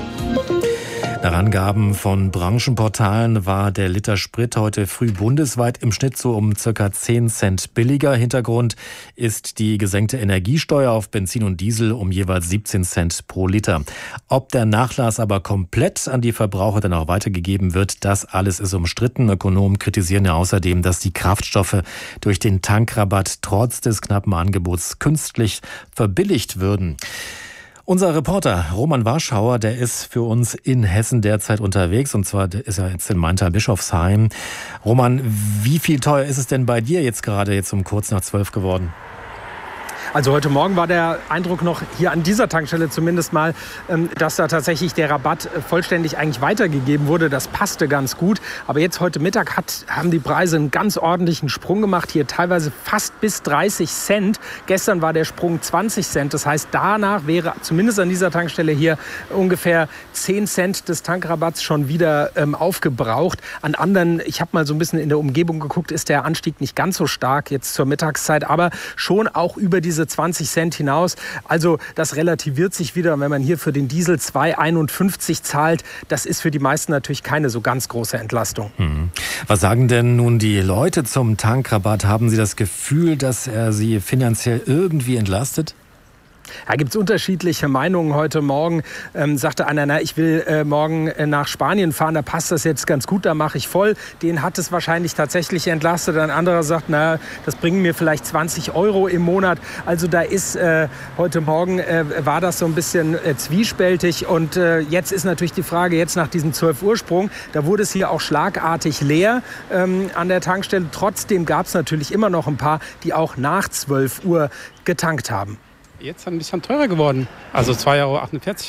Nach Angaben von Branchenportalen war der Liter Sprit heute früh bundesweit im Schnitt so um ca. zehn Cent billiger. Hintergrund ist die gesenkte Energiesteuer auf Benzin und Diesel um jeweils siebzehn Cent pro Liter. Ob der Nachlass aber komplett an die Verbraucher dann auch weitergegeben wird, das alles ist umstritten. Ökonomen kritisieren ja außerdem, dass die Kraftstoffe durch den Tankrabatt trotz des knappen Angebots künstlich verbilligt würden. Unser Reporter Roman Warschauer, der ist für uns in Hessen derzeit unterwegs, und zwar ist er jetzt in Maintal-Bischofsheim. Roman, wie viel teuer ist es denn bei dir jetzt gerade jetzt um kurz nach zwölf geworden? Also heute Morgen war der Eindruck noch hier an dieser Tankstelle zumindest mal, dass da tatsächlich der Rabatt vollständig eigentlich weitergegeben wurde. Das passte ganz gut. Aber jetzt heute Mittag hat, haben die Preise einen ganz ordentlichen Sprung gemacht. Hier teilweise fast bis dreißig Cent. Gestern war der Sprung zwanzig Cent. Das heißt, danach wäre zumindest an dieser Tankstelle hier ungefähr zehn Cent des Tankrabatts schon wieder ähm, aufgebraucht. An anderen, ich habe mal so ein bisschen in der Umgebung geguckt, ist der Anstieg nicht ganz so stark jetzt zur Mittagszeit, aber schon auch über diese zwanzig Cent hinaus. Also das relativiert sich wieder. Wenn man hier für den Diesel zwei Euro einundfünfzig zahlt, das ist für die meisten natürlich keine so ganz große Entlastung. Hm. Was sagen denn nun die Leute zum Tankrabatt? Haben Sie das Gefühl, dass er sie finanziell irgendwie entlastet? Da gibt es unterschiedliche Meinungen. Heute Morgen ähm, sagte einer, na, ich will äh, morgen äh, nach Spanien fahren, da passt das jetzt ganz gut, da mache ich voll. Den hat es wahrscheinlich tatsächlich entlastet. Ein anderer sagt, na, das bringen mir vielleicht zwanzig Euro im Monat. Also da ist äh, heute Morgen äh, war das so ein bisschen äh, zwiespältig. Und äh, jetzt ist natürlich die Frage, jetzt nach diesem zwölf Uhr Sprung, da wurde es hier auch schlagartig leer ähm, an der Tankstelle. Trotzdem gab es natürlich immer noch ein paar, die auch nach zwölf Uhr getankt haben. Jetzt ein bisschen teurer geworden, also zwei Euro achtundvierzig.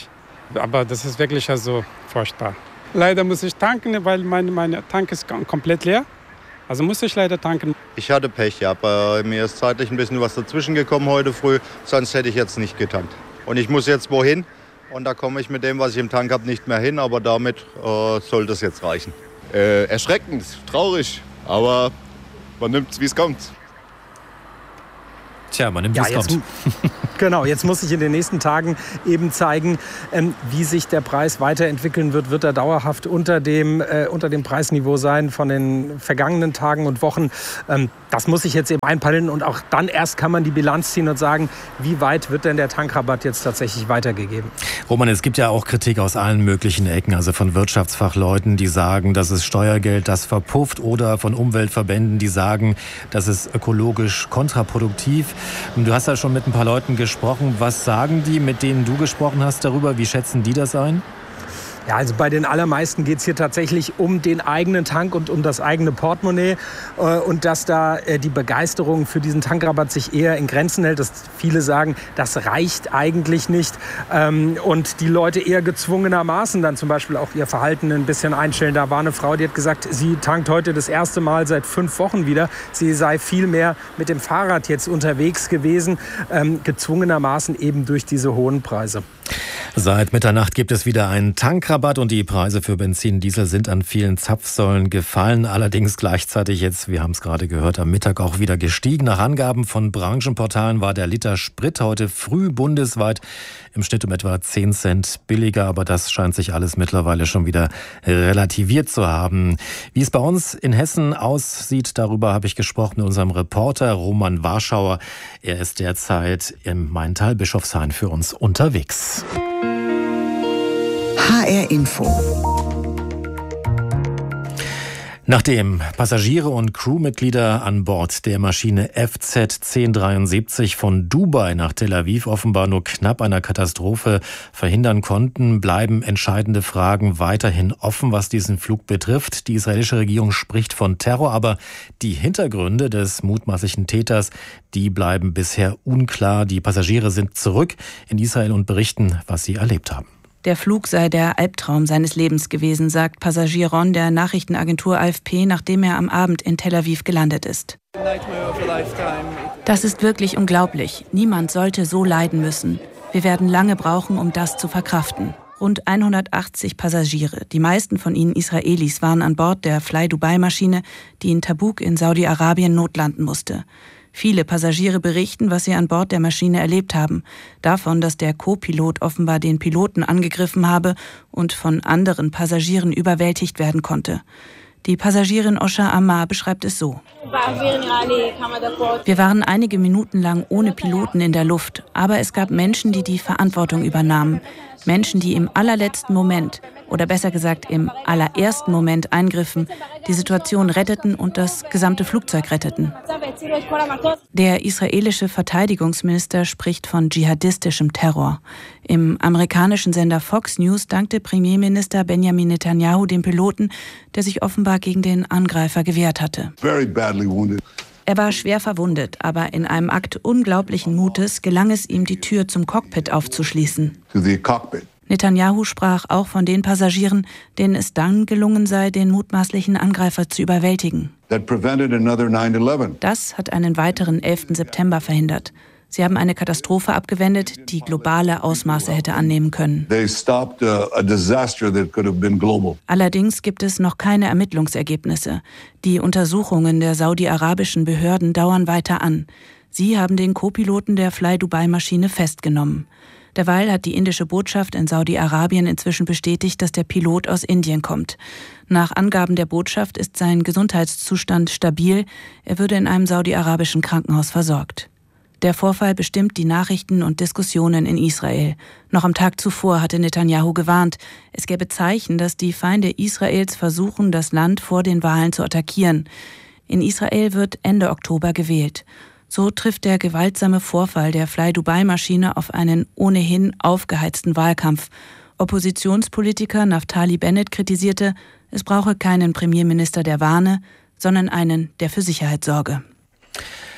Aber das ist wirklich also furchtbar. Leider muss ich tanken, weil mein, mein Tank ist komplett leer. Also muss ich leider tanken. Ich hatte Pech, ja. Bei mir ist zeitlich ein bisschen was dazwischen gekommen heute früh. Sonst hätte ich jetzt nicht getankt. Und ich muss jetzt wohin. Und da komme ich mit dem, was ich im Tank habe, nicht mehr hin. Aber damit äh, sollte es jetzt reichen. Äh, erschreckend, traurig. Aber man nimmt es, wie es kommt. Tja, man nimmt, wie ja, es jetzt, kommt. Genau, jetzt muss sich in den nächsten Tagen eben zeigen, ähm, wie sich der Preis weiterentwickeln wird. Wird er dauerhaft unter dem, äh, unter dem Preisniveau sein von den vergangenen Tagen und Wochen? Ähm, das muss sich jetzt eben einpendeln und auch dann erst kann man die Bilanz ziehen und sagen, wie weit wird denn der Tankrabatt jetzt tatsächlich weitergegeben? Roman, es gibt ja auch Kritik aus allen möglichen Ecken, also von Wirtschaftsfachleuten, die sagen, das ist Steuergeld, das verpufft, oder von Umweltverbänden, die sagen, das ist ökologisch kontraproduktiv. Du hast ja schon mit ein paar Leuten gesprochen. Was sagen die, mit denen du gesprochen hast darüber? Wie schätzen die das ein? Ja, also bei den allermeisten geht es hier tatsächlich um den eigenen Tank und um das eigene Portemonnaie. Äh, und dass da äh, die Begeisterung für diesen Tankrabatt sich eher in Grenzen hält. Dass viele sagen, das reicht eigentlich nicht. Ähm, und die Leute eher gezwungenermaßen dann zum Beispiel auch ihr Verhalten ein bisschen einstellen. Da war eine Frau, die hat gesagt, sie tankt heute das erste Mal seit fünf Wochen wieder. Sie sei viel mehr mit dem Fahrrad jetzt unterwegs gewesen. Ähm, gezwungenermaßen eben durch diese hohen Preise. Seit Mitternacht gibt es wieder einen Tankrabatt und die Preise für Benzin und Diesel sind an vielen Zapfsäulen gefallen. Allerdings gleichzeitig jetzt, wir haben es gerade gehört, am Mittag auch wieder gestiegen. Nach Angaben von Branchenportalen war der Liter Sprit heute früh bundesweit im Schnitt um etwa zehn Cent billiger. Aber das scheint sich alles mittlerweile schon wieder relativiert zu haben. Wie es bei uns in Hessen aussieht, darüber habe ich gesprochen mit unserem Reporter Roman Warschauer. Er ist derzeit im Maintal Bischofshain für uns unterwegs. H R Info. Nachdem Passagiere und Crewmitglieder an Bord der Maschine F Z zehn dreiundsiebzig von Dubai nach Tel Aviv offenbar nur knapp einer Katastrophe verhindern konnten, bleiben entscheidende Fragen weiterhin offen, was diesen Flug betrifft. Die israelische Regierung spricht von Terror, aber die Hintergründe des mutmaßlichen Täters, die bleiben bisher unklar. Die Passagiere sind zurück in Israel und berichten, was sie erlebt haben. Der Flug sei der Albtraum seines Lebens gewesen, sagt Passagier Ron der Nachrichtenagentur A F P, nachdem er am Abend in Tel Aviv gelandet ist. Das ist wirklich unglaublich. Niemand sollte so leiden müssen. Wir werden lange brauchen, um das zu verkraften. Rund hundertachtzig Passagiere, die meisten von ihnen Israelis, waren an Bord der Fly-Dubai-Maschine, die in Tabuk in Saudi-Arabien notlanden musste. Viele Passagiere berichten, was sie an Bord der Maschine erlebt haben. Davon, dass der Co-Pilot offenbar den Piloten angegriffen habe und von anderen Passagieren überwältigt werden konnte. Die Passagierin Osha Ammar beschreibt es so. Wir waren einige Minuten lang ohne Piloten in der Luft, aber es gab Menschen, die die Verantwortung übernahmen. Menschen, die im allerletzten Moment, oder besser gesagt im allerersten Moment eingriffen, die Situation retteten und das gesamte Flugzeug retteten. Der israelische Verteidigungsminister spricht von dschihadistischem Terror. Im amerikanischen Sender Fox News dankte Premierminister Benjamin Netanyahu dem Piloten, der sich offenbar gegen den Angreifer gewehrt hatte. Er war schwer verwundet, aber in einem Akt unglaublichen Mutes gelang es ihm, die Tür zum Cockpit aufzuschließen. Netanyahu sprach auch von den Passagieren, denen es dann gelungen sei, den mutmaßlichen Angreifer zu überwältigen. Das hat einen weiteren elften September verhindert. Sie haben eine Katastrophe abgewendet, die globale Ausmaße hätte annehmen können. Allerdings gibt es noch keine Ermittlungsergebnisse. Die Untersuchungen der saudi-arabischen Behörden dauern weiter an. Sie haben den Co-Piloten der Fly-Dubai-Maschine festgenommen. Derweil hat die indische Botschaft in Saudi-Arabien inzwischen bestätigt, dass der Pilot aus Indien kommt. Nach Angaben der Botschaft ist sein Gesundheitszustand stabil. Er würde in einem saudi-arabischen Krankenhaus versorgt. Der Vorfall bestimmt die Nachrichten und Diskussionen in Israel. Noch am Tag zuvor hatte Netanyahu gewarnt, es gäbe Zeichen, dass die Feinde Israels versuchen, das Land vor den Wahlen zu attackieren. In Israel wird Ende Oktober gewählt. So trifft der gewaltsame Vorfall der Fly-Dubai-Maschine auf einen ohnehin aufgeheizten Wahlkampf. Oppositionspolitiker Naftali Bennett kritisierte, es brauche keinen Premierminister, der warne, sondern einen, der für Sicherheit sorge.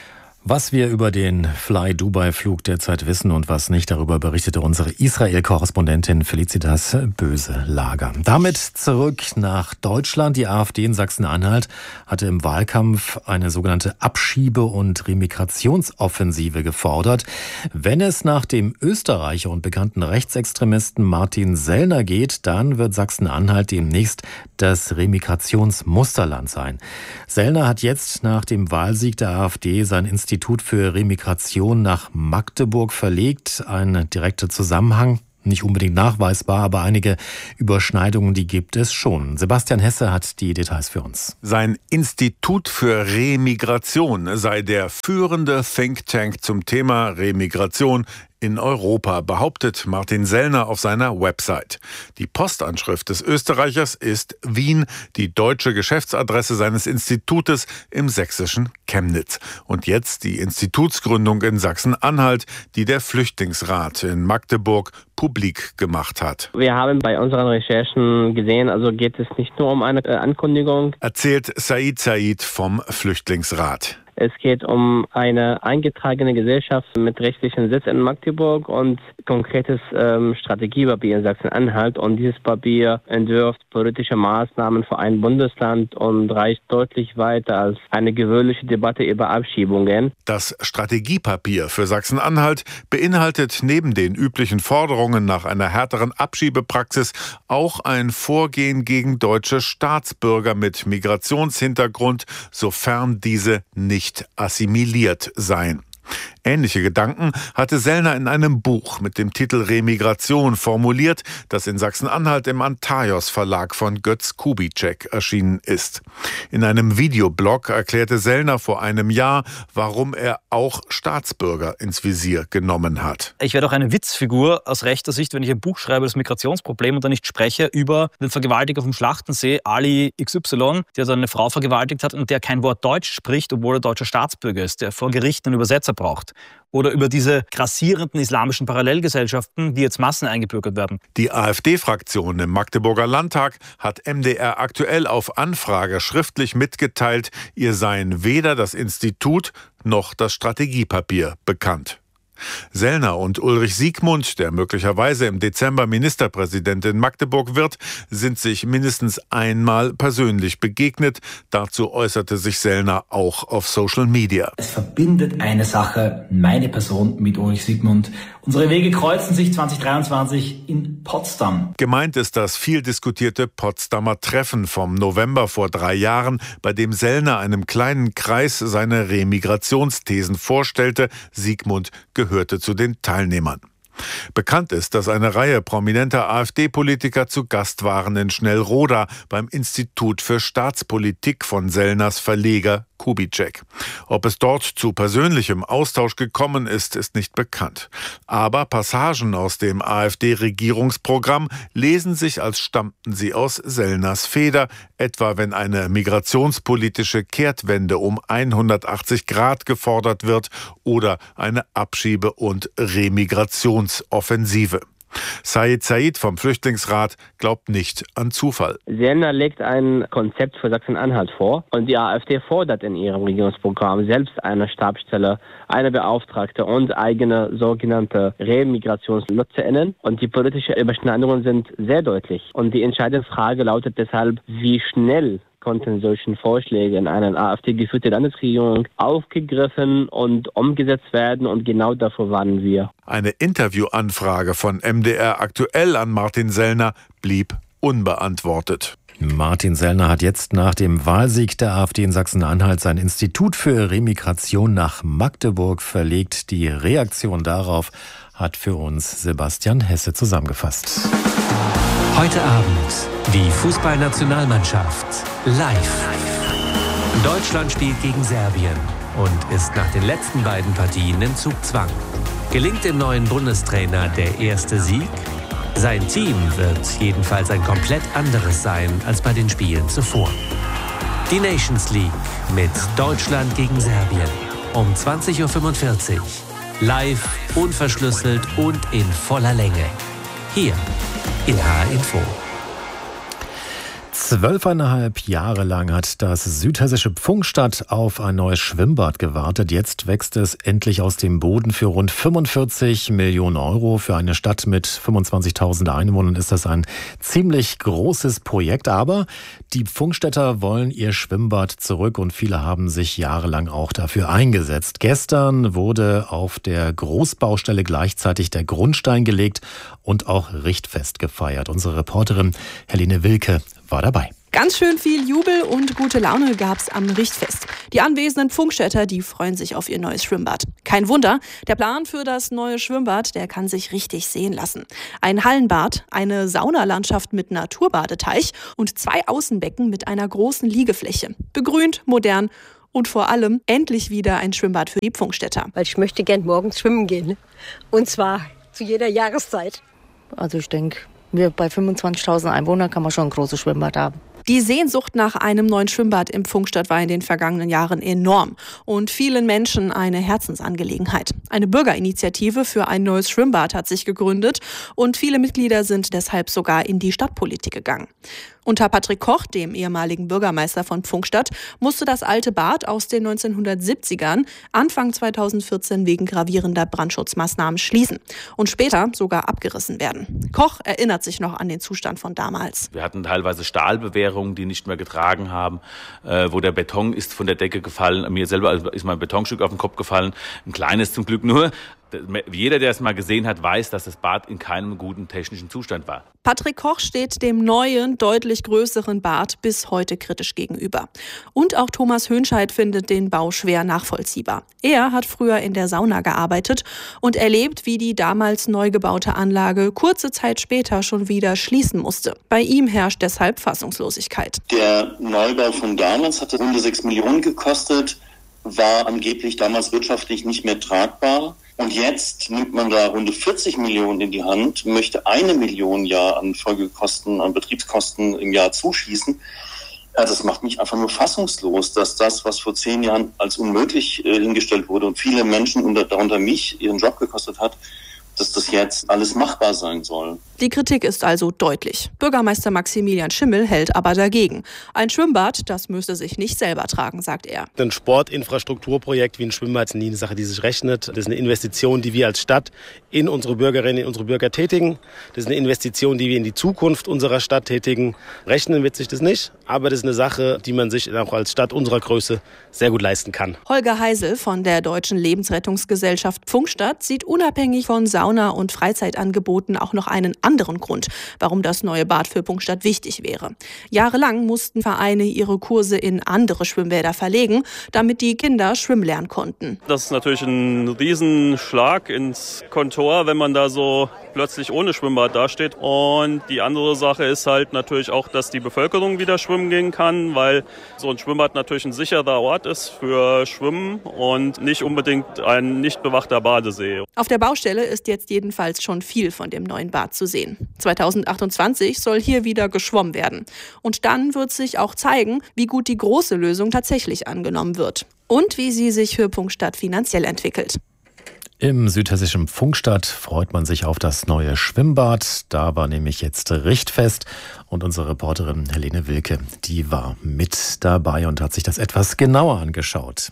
Was wir über den Fly-Dubai-Flug derzeit wissen und was nicht, darüber berichtete unsere Israel-Korrespondentin Felicitas Böselager. Damit zurück nach Deutschland. Die AfD in Sachsen-Anhalt hatte im Wahlkampf eine sogenannte Abschiebe- und Remigrationsoffensive gefordert. Wenn es nach dem Österreicher und bekannten Rechtsextremisten Martin Sellner geht, dann wird Sachsen-Anhalt demnächst das Remigrationsmusterland sein. Sellner hat jetzt nach dem Wahlsieg der AfD sein Institut für Remigration nach Magdeburg verlegt. Ein direkter Zusammenhang, nicht unbedingt nachweisbar, aber einige Überschneidungen, die gibt es schon. Sebastian Hesse hat die Details für uns. Sein Institut für Remigration sei der führende Think Tank zum Thema Remigration in Europa, behauptet Martin Sellner auf seiner Website. Die Postanschrift des Österreichers ist Wien, die deutsche Geschäftsadresse seines Institutes im sächsischen Chemnitz. Und jetzt die Institutsgründung in Sachsen-Anhalt, die der Flüchtlingsrat in Magdeburg publik gemacht hat. Wir haben bei unseren Recherchen gesehen, also geht es nicht nur um eine Ankündigung, erzählt Said Said vom Flüchtlingsrat. Es geht um eine eingetragene Gesellschaft mit rechtlichen Sitz in Magdeburg und konkretes ähm, Strategiepapier in Sachsen-Anhalt. Und dieses Papier entwirft politische Maßnahmen für ein Bundesland und reicht deutlich weiter als eine gewöhnliche Debatte über Abschiebungen. Das Strategiepapier für Sachsen-Anhalt beinhaltet neben den üblichen Forderungen nach einer härteren Abschiebepraxis auch ein Vorgehen gegen deutsche Staatsbürger mit Migrationshintergrund, sofern diese nicht assimiliert seien. Ähnliche Gedanken hatte Sellner in einem Buch mit dem Titel Remigration formuliert, das in Sachsen-Anhalt im Antaios Verlag von Götz Kubitschek erschienen ist. In einem Videoblog erklärte Sellner vor einem Jahr, warum er auch Staatsbürger ins Visier genommen hat. Ich werde auch eine Witzfigur aus rechter Sicht, wenn ich ein Buch schreibe, das Migrationsproblem, und dann nicht spreche über den Vergewaltiger vom Schlachtensee, Ali X Y, der dann eine Frau vergewaltigt hat und der kein Wort Deutsch spricht, obwohl er deutscher Staatsbürger ist, der vor Gericht einen Übersetzer braucht. Oder über diese grassierenden islamischen Parallelgesellschaften, die jetzt Massen eingebürgert werden. Die AfD-Fraktion im Magdeburger Landtag hat M D R aktuell auf Anfrage schriftlich mitgeteilt, ihr seien weder das Institut noch das Strategiepapier bekannt. Sellner und Ulrich Siegmund, der möglicherweise im Dezember Ministerpräsident in Magdeburg wird, sind sich mindestens einmal persönlich begegnet. Dazu äußerte sich Sellner auch auf Social Media. Es verbindet eine Sache, meine Person mit Ulrich Siegmund. Unsere Wege kreuzen sich zwanzig dreiundzwanzig in Potsdam. Gemeint ist das viel diskutierte Potsdamer Treffen vom November vor drei Jahren, bei dem Sellner einem kleinen Kreis seine Remigrationsthesen vorstellte. Siegmund gehörte zu den Teilnehmern. Bekannt ist, dass eine Reihe prominenter AfD-Politiker zu Gast waren in Schnellroda beim Institut für Staatspolitik von Sellners Verleger Kubitschek. Ob es dort zu persönlichem Austausch gekommen ist, ist nicht bekannt. Aber Passagen aus dem AfD-Regierungsprogramm lesen sich, als stammten sie aus Sellners Feder, etwa wenn eine migrationspolitische Kehrtwende um hundertachtzig Grad gefordert wird oder eine Abschiebe- und Remigrationsoffensive. Said Said vom Flüchtlingsrat glaubt nicht an Zufall. Sellner legt ein Konzept für Sachsen-Anhalt vor und die AfD fordert in ihrem Regierungsprogramm selbst eine Stabsstelle, eine Beauftragte und eigene sogenannte RemigrationsnutzerInnen. Und die politischen Überschneidungen sind sehr deutlich. Und die entscheidende Frage lautet deshalb, wie schnell konnten solche Vorschläge in einer AfD-geführten Landesregierung aufgegriffen und umgesetzt werden, und genau davor warnen wir. Eine Interviewanfrage von M D R aktuell an Martin Sellner blieb unbeantwortet. Martin Sellner hat jetzt nach dem Wahlsieg der AfD in Sachsen-Anhalt sein Institut für Remigration nach Magdeburg verlegt. Die Reaktion darauf hat für uns Sebastian Hesse zusammengefasst. Heute Abend die Fußballnationalmannschaft live. Deutschland spielt gegen Serbien und ist nach den letzten beiden Partien im Zugzwang. Gelingt dem neuen Bundestrainer der erste Sieg? Sein Team wird jedenfalls ein komplett anderes sein als bei den Spielen zuvor. Die Nations League mit Deutschland gegen Serbien um zwanzig Uhr fünfundvierzig. Live, unverschlüsselt und in voller Länge. Hier in H R Info. Zwölfeinhalb Jahre lang hat das südhessische Pfungstadt auf ein neues Schwimmbad gewartet. Jetzt wächst es endlich aus dem Boden. Für rund fünfundvierzig Millionen Euro. Für eine Stadt mit fünfundzwanzigtausend Einwohnern ist das ein ziemlich großes Projekt. Aber die Pfungstädter wollen ihr Schwimmbad zurück und viele haben sich jahrelang auch dafür eingesetzt. Gestern wurde auf der Großbaustelle gleichzeitig der Grundstein gelegt und auch Richtfest gefeiert. Unsere Reporterin Helene Wilke war dabei. Ganz schön viel Jubel und gute Laune gab's am Richtfest. Die anwesenden Pfungstädter, die freuen sich auf ihr neues Schwimmbad. Kein Wunder, der Plan für das neue Schwimmbad, der kann sich richtig sehen lassen. Ein Hallenbad, eine Saunalandschaft mit Naturbadeteich und zwei Außenbecken mit einer großen Liegefläche. Begrünt, modern und vor allem endlich wieder ein Schwimmbad für die Pfungstädter. Weil ich möchte gern morgens schwimmen gehen, ne? Und zwar zu jeder Jahreszeit. Also ich denke, wir bei fünfundzwanzigtausend Einwohnern kann man schon ein großes Schwimmbad haben. Die Sehnsucht nach einem neuen Schwimmbad im Pfungstadt war in den vergangenen Jahren enorm und vielen Menschen eine Herzensangelegenheit. Eine Bürgerinitiative für ein neues Schwimmbad hat sich gegründet und viele Mitglieder sind deshalb sogar in die Stadtpolitik gegangen. Unter Patrick Koch, dem ehemaligen Bürgermeister von Pfungstadt, musste das alte Bad aus den neunzehnhundertsiebzigern Anfang zweitausendvierzehn wegen gravierender Brandschutzmaßnahmen schließen und später sogar abgerissen werden. Koch erinnert sich noch an den Zustand von damals. Wir hatten teilweise Stahlbewehrungen, die nicht mehr getragen haben, äh, wo der Beton ist von der Decke gefallen. Mir selber ist mein Betonstück auf den Kopf gefallen, ein kleines zum Glück nur. Jeder, der es mal gesehen hat, weiß, dass das Bad in keinem guten technischen Zustand war. Patrick Koch steht dem neuen, deutlich größeren Bad bis heute kritisch gegenüber. Und auch Thomas Hönscheid findet den Bau schwer nachvollziehbar. Er hat früher in der Sauna gearbeitet und erlebt, wie die damals neu gebaute Anlage kurze Zeit später schon wieder schließen musste. Bei ihm herrscht deshalb Fassungslosigkeit. Der Neubau von damals hatte rund sechs Millionen gekostet, war angeblich damals wirtschaftlich nicht mehr tragbar. Und jetzt nimmt man da rund vierzig Millionen in die Hand, möchte eine Million Jahr an Folgekosten, an Betriebskosten im Jahr zuschießen. Ja, das macht mich einfach nur fassungslos, dass das, was vor zehn Jahren als unmöglich äh, hingestellt wurde und viele Menschen, unter, darunter mich, ihren Job gekostet hat, dass das jetzt alles machbar sein soll. Die Kritik ist also deutlich. Bürgermeister Maximilian Schimmel hält aber dagegen. Ein Schwimmbad, das müsste sich nicht selber tragen, sagt er. Ein Sportinfrastrukturprojekt wie ein Schwimmbad ist nie eine Sache, die sich rechnet. Das ist eine Investition, die wir als Stadt in unsere Bürgerinnen, in unsere Bürger tätigen. Das ist eine Investition, die wir in die Zukunft unserer Stadt tätigen. Rechnen wird sich das nicht, aber das ist eine Sache, die man sich auch als Stadt unserer Größe sehr gut leisten kann. Holger Heisel von der Deutschen Lebensrettungsgesellschaft Pfungstadt sieht unabhängig von Sauna und Freizeitangeboten auch noch einen anderen Grund, warum das neue Bad für Pfungstadt wichtig wäre. Jahrelang mussten Vereine ihre Kurse in andere Schwimmbäder verlegen, damit die Kinder schwimmen lernen konnten. Das ist natürlich ein Riesenschlag ins Kontor, wenn man da so plötzlich ohne Schwimmbad dasteht. Und die andere Sache ist halt natürlich auch, dass die Bevölkerung wieder schwimmen gehen kann, weil so ein Schwimmbad natürlich ein sicherer Ort ist für Schwimmen und nicht unbedingt ein nicht bewachter Badesee. Auf der Baustelle ist jetzt jedenfalls schon viel von dem neuen Bad zu sehen. zweitausendachtundzwanzig soll hier wieder geschwommen werden. Und dann wird sich auch zeigen, wie gut die große Lösung tatsächlich angenommen wird und wie sie sich für Pfungstadt finanziell entwickelt. Im südhessischen Pfungstadt freut man sich auf das neue Schwimmbad. Da war nämlich jetzt Richtfest und unsere Reporterin Helene Wilke, die war mit dabei und hat sich das etwas genauer angeschaut.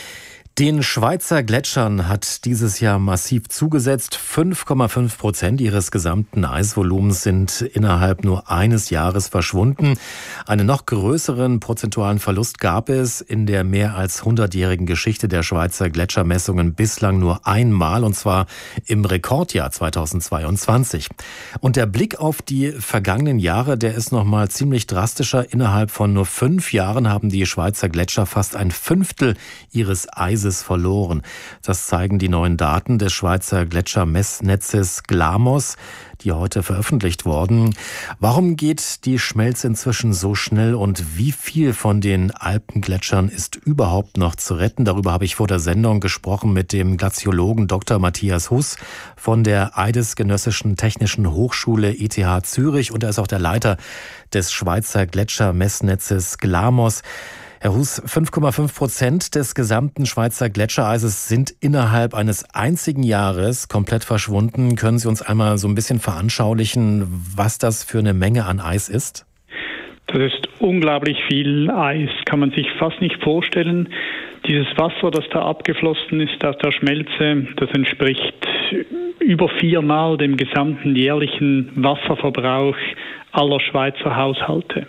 Den Schweizer Gletschern hat dieses Jahr massiv zugesetzt. fünf Komma fünf Prozent ihres gesamten Eisvolumens sind innerhalb nur eines Jahres verschwunden. Einen noch größeren prozentualen Verlust gab es in der mehr als hundertjährigen Geschichte der Schweizer Gletschermessungen bislang nur einmal, und zwar im Rekordjahr zweitausendzweiundzwanzig. Und der Blick auf die vergangenen Jahre, der ist noch mal ziemlich drastischer. Innerhalb von nur fünf Jahren haben die Schweizer Gletscher fast ein Fünftel ihres Eises verloren. Das zeigen die neuen Daten des Schweizer Gletschermessnetzes Glamos, die heute veröffentlicht wurden. Warum geht die Schmelze inzwischen so schnell und wie viel von den Alpengletschern ist überhaupt noch zu retten? Darüber habe ich vor der Sendung gesprochen mit dem Glaziologen Doktor Matthias Huss von der Eidesgenössischen Technischen Hochschule E T H Zürich und er ist auch der Leiter des Schweizer Gletschermessnetzes Glamos. Herr Huss, fünf Komma fünf Prozent des gesamten Schweizer Gletschereises sind innerhalb eines einzigen Jahres komplett verschwunden. Können Sie uns einmal so ein bisschen veranschaulichen, was das für eine Menge an Eis ist? Das ist unglaublich viel Eis, kann man sich fast nicht vorstellen. Dieses Wasser, das da abgeflossen ist aus der Schmelze, das entspricht über viermal dem gesamten jährlichen Wasserverbrauch aller Schweizer Haushalte.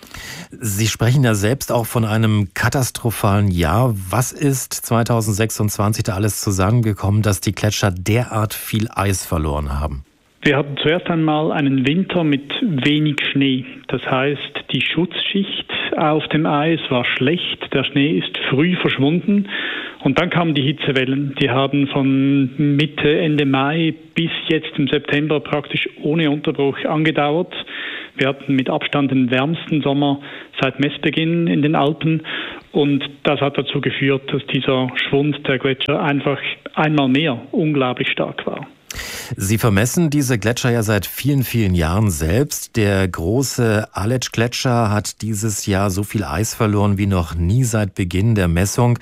Sie sprechen ja selbst auch von einem katastrophalen Jahr. Was ist zweitausendsechsundzwanzig da alles zusammengekommen, dass die Gletscher derart viel Eis verloren haben? Wir hatten zuerst einmal einen Winter mit wenig Schnee. Das heißt, die Schutzschicht auf dem Eis war schlecht. Der Schnee ist früh verschwunden. Und dann kamen die Hitzewellen. Die haben von Mitte, Ende Mai bis jetzt im September praktisch ohne Unterbruch angedauert. Wir hatten mit Abstand den wärmsten Sommer seit Messbeginn in den Alpen. Und das hat dazu geführt, dass dieser Schwund der Gletscher einfach einmal mehr unglaublich stark war. Sie vermessen diese Gletscher ja seit vielen, vielen Jahren selbst. Der große Aletsch-Gletscher hat dieses Jahr so viel Eis verloren wie noch nie seit Beginn der Messung.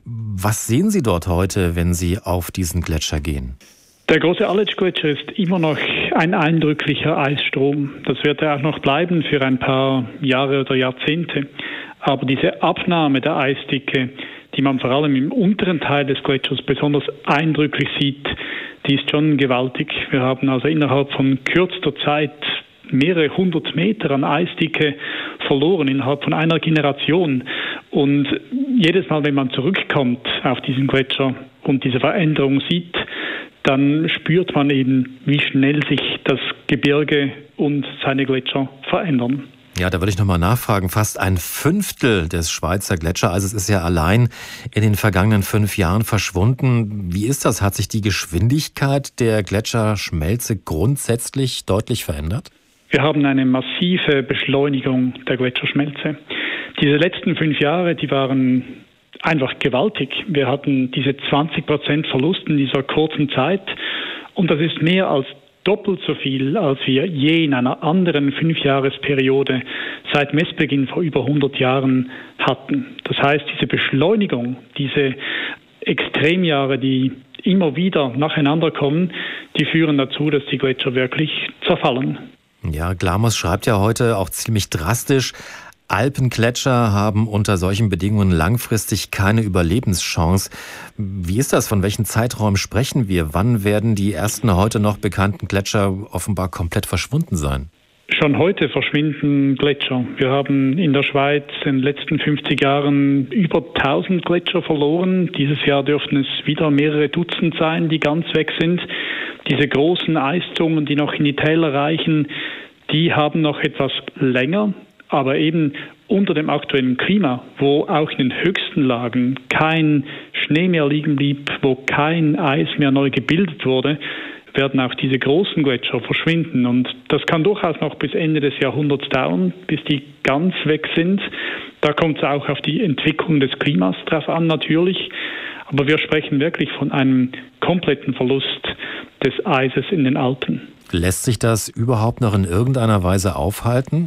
Was sehen Sie dort heute, wenn Sie auf diesen Gletscher gehen? Der große Aletsch-Gletscher ist immer noch ein eindrücklicher Eisstrom. Das wird er auch noch bleiben für ein paar Jahre oder Jahrzehnte. Aber diese Abnahme der Eisdicke, die man vor allem im unteren Teil des Gletschers besonders eindrücklich sieht, die ist schon gewaltig. Wir haben also innerhalb von kürzester Zeit mehrere hundert Meter an Eisdicke verloren, innerhalb von einer Generation. Und jedes Mal, wenn man zurückkommt auf diesen Gletscher und diese Veränderung sieht, dann spürt man eben, wie schnell sich das Gebirge und seine Gletscher verändern. Ja, da würde ich nochmal nachfragen. Fast ein Fünftel des Schweizer Gletschereises ist ja allein in den vergangenen fünf Jahren verschwunden. Wie ist das? Hat sich die Geschwindigkeit der Gletscherschmelze grundsätzlich deutlich verändert? Wir haben eine massive Beschleunigung der Gletscherschmelze. Diese letzten fünf Jahre, die waren einfach gewaltig. Wir hatten diese zwanzig Prozent Verlust in dieser kurzen Zeit. Und das ist mehr als doppelt so viel, als wir je in einer anderen Fünfjahresperiode seit Messbeginn vor über hundert Jahren hatten. Das heißt, diese Beschleunigung, diese Extremjahre, die immer wieder nacheinander kommen, die führen dazu, dass die Gletscher wirklich zerfallen. Ja, Glamos schreibt ja heute auch ziemlich drastisch, Alpengletscher haben unter solchen Bedingungen langfristig keine Überlebenschance. Wie ist das? Von welchen Zeiträumen sprechen wir? Wann werden die ersten heute noch bekannten Gletscher offenbar komplett verschwunden sein? Schon heute verschwinden Gletscher. Wir haben in der Schweiz in den letzten fünfzig Jahren über tausend Gletscher verloren. Dieses Jahr dürften es wieder mehrere Dutzend sein, die ganz weg sind. Diese großen Eiszungen, die noch in die Täler reichen, die haben noch etwas länger. Aber eben unter dem aktuellen Klima, wo auch in den höchsten Lagen kein Schnee mehr liegen blieb, wo kein Eis mehr neu gebildet wurde, werden auch diese großen Gletscher verschwinden. Und das kann durchaus noch bis Ende des Jahrhunderts dauern, bis die ganz weg sind. Da kommt es auch auf die Entwicklung des Klimas drauf an natürlich. Aber wir sprechen wirklich von einem kompletten Verlust des Eises in den Alpen. Lässt sich das überhaupt noch in irgendeiner Weise aufhalten?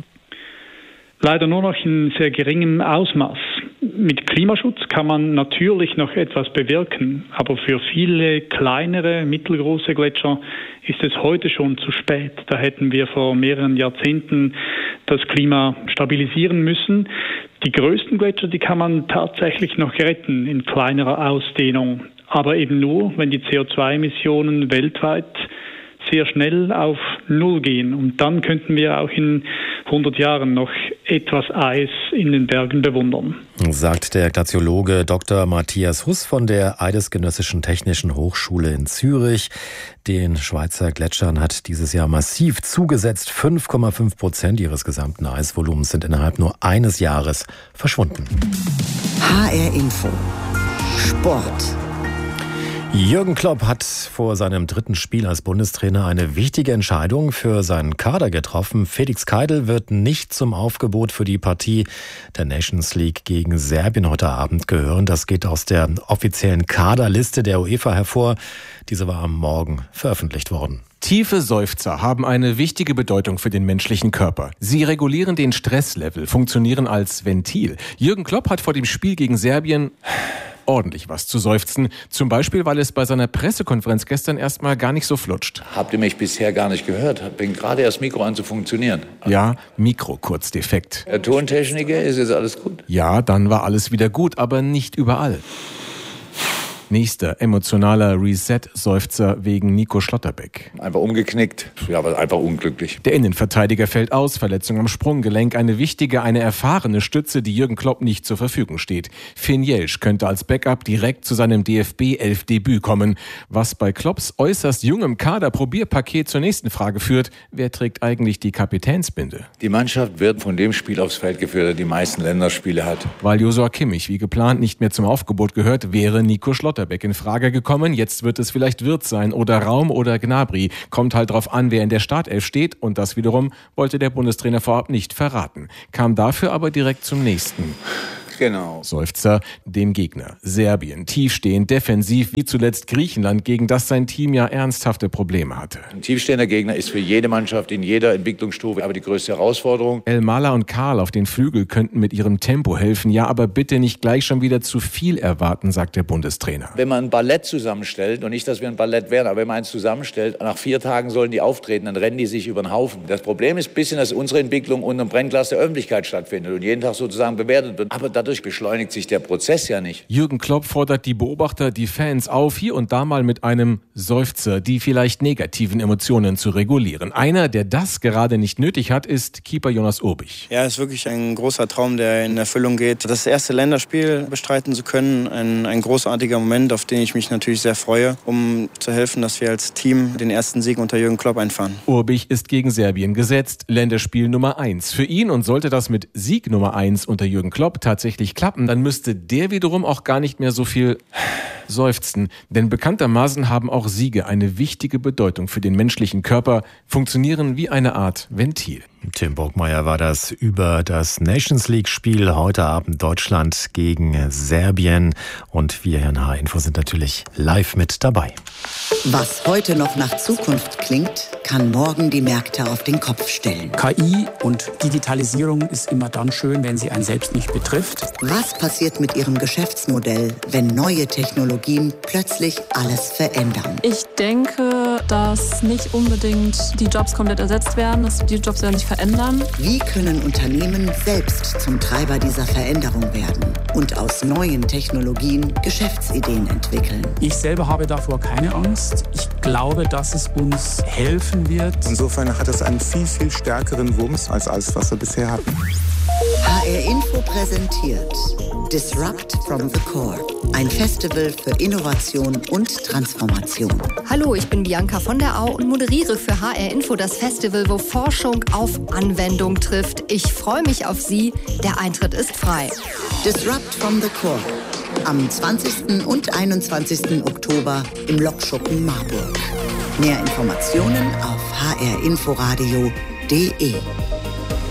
Leider nur noch in sehr geringem Ausmaß. Mit Klimaschutz kann man natürlich noch etwas bewirken, aber für viele kleinere, mittelgroße Gletscher ist es heute schon zu spät. Da hätten wir vor mehreren Jahrzehnten das Klima stabilisieren müssen. Die größten Gletscher, die kann man tatsächlich noch retten in kleinerer Ausdehnung, aber eben nur, wenn die C O zwei Emissionen weltweit sehr schnell auf Null gehen. Und dann könnten wir auch in hundert Jahren noch etwas Eis in den Bergen bewundern. Sagt der Glaziologe Doktor Matthias Huss von der Eidesgenössischen Technischen Hochschule in Zürich. Den Schweizer Gletschern hat dieses Jahr massiv zugesetzt. fünf Komma fünf Prozent ihres gesamten Eisvolumens sind innerhalb nur eines Jahres verschwunden. H R Info. Sport. Jürgen Klopp hat vor seinem dritten Spiel als Bundestrainer eine wichtige Entscheidung für seinen Kader getroffen. Felix Keidl wird nicht zum Aufgebot für die Partie der Nations League gegen Serbien heute Abend gehören. Das geht aus der offiziellen Kaderliste der UEFA hervor. Diese war am Morgen veröffentlicht worden. Tiefe Seufzer haben eine wichtige Bedeutung für den menschlichen Körper. Sie regulieren den Stresslevel, funktionieren als Ventil. Jürgen Klopp hat vor dem Spiel gegen Serbien ordentlich was zu seufzen. Zum Beispiel, weil es bei seiner Pressekonferenz gestern erstmal gar nicht so flutscht. Habt ihr mich bisher gar nicht gehört? Bin gerade erst Mikro an zu funktionieren. Ja, Mikro-Kurzdefekt. Der Tontechniker, ist jetzt alles gut? Ja, dann war alles wieder gut, aber nicht überall. Nächster emotionaler Reset-Seufzer wegen Nico Schlotterbeck. Einfach umgeknickt. Ja, aber einfach unglücklich. Der Innenverteidiger fällt aus, Verletzung am Sprunggelenk. Eine wichtige, eine erfahrene Stütze, die Jürgen Klopp nicht zur Verfügung steht. Finn Jelsch könnte als Backup direkt zu seinem D F B elf Debüt kommen. Was bei Klopps äußerst jungem Kader-Probierpaket zur nächsten Frage führt: Wer trägt eigentlich die Kapitänsbinde? Die Mannschaft wird von dem Spiel aufs Feld geführt, der die meisten Länderspiele hat. Weil Joshua Kimmich wie geplant nicht mehr zum Aufgebot gehört, wäre Nico Schlotterbeck in Frage gekommen. Jetzt wird es vielleicht Wirtz sein oder Raum oder Gnabry. Kommt halt drauf an, wer in der Startelf steht. Und das wiederum wollte der Bundestrainer vorab nicht verraten. Kam dafür aber direkt zum nächsten. Genau. Seufzer dem Gegner. Serbien, tiefstehend, defensiv, wie zuletzt Griechenland, gegen das sein Team ja ernsthafte Probleme hatte. Ein tiefstehender Gegner ist für jede Mannschaft in jeder Entwicklungsstufe aber die größte Herausforderung. Elmala und Karl auf den Flügel könnten mit ihrem Tempo helfen. Ja, aber bitte nicht gleich schon wieder zu viel erwarten, sagt der Bundestrainer. Wenn man ein Ballett zusammenstellt, und nicht, dass wir ein Ballett wären, aber wenn man eins zusammenstellt, nach vier Tagen sollen die auftreten, dann rennen die sich über den Haufen. Das Problem ist ein bisschen, dass unsere Entwicklung unter dem Brennglas der Öffentlichkeit stattfindet und jeden Tag sozusagen bewertet wird. Aber dadurch beschleunigt sich der Prozess ja nicht. Jürgen Klopp fordert die Beobachter, die Fans auf, hier und da mal mit einem Seufzer die vielleicht negativen Emotionen zu regulieren. Einer, der das gerade nicht nötig hat, ist Keeper Jonas Urbich. Ja, es ist wirklich ein großer Traum, der in Erfüllung geht. Das erste Länderspiel bestreiten zu können, ein, ein großartiger Moment, auf den ich mich natürlich sehr freue, um zu helfen, dass wir als Team den ersten Sieg unter Jürgen Klopp einfahren. Urbich ist gegen Serbien gesetzt, Länderspiel Nummer eins für ihn, und sollte das mit Sieg Nummer eins unter Jürgen Klopp tatsächlich klappen, dann müsste der wiederum auch gar nicht mehr so viel seufzen. Denn bekanntermaßen haben auch Siege eine wichtige Bedeutung für den menschlichen Körper, funktionieren wie eine Art Ventil. Tim Burgmeier war das über das Nations-League-Spiel heute Abend Deutschland gegen Serbien. Und wir hier in H R-Info sind natürlich live mit dabei. Was heute noch nach Zukunft klingt, kann morgen die Märkte auf den Kopf stellen. K I und Digitalisierung ist immer dann schön, wenn sie einen selbst nicht betrifft. Was passiert mit Ihrem Geschäftsmodell, wenn neue Technologien plötzlich alles verändern? Ich denke, dass nicht unbedingt die Jobs komplett ersetzt werden, dass die Jobs werden sich verändern. Wie können Unternehmen selbst zum Treiber dieser Veränderung werden und aus neuen Technologien Geschäftsideen entwickeln? Ich selber habe davor keine Angst. Ich glaube, dass es uns helfen wird. Insofern hat es einen viel, viel stärkeren Wumms als alles, was wir bisher hatten. H R-Info präsentiert Disrupt from the Core, ein Festival für Innovation und Transformation. Hallo, ich bin Bianca von der Au und moderiere für H R-Info das Festival, wo Forschung auf Anwendung trifft. Ich freue mich auf Sie. Der Eintritt ist frei. Disrupt from the Core. Am zwanzigsten und einundzwanzigsten Oktober im Lokschuppen Marburg. Mehr Informationen auf h r inforadio punkt d e.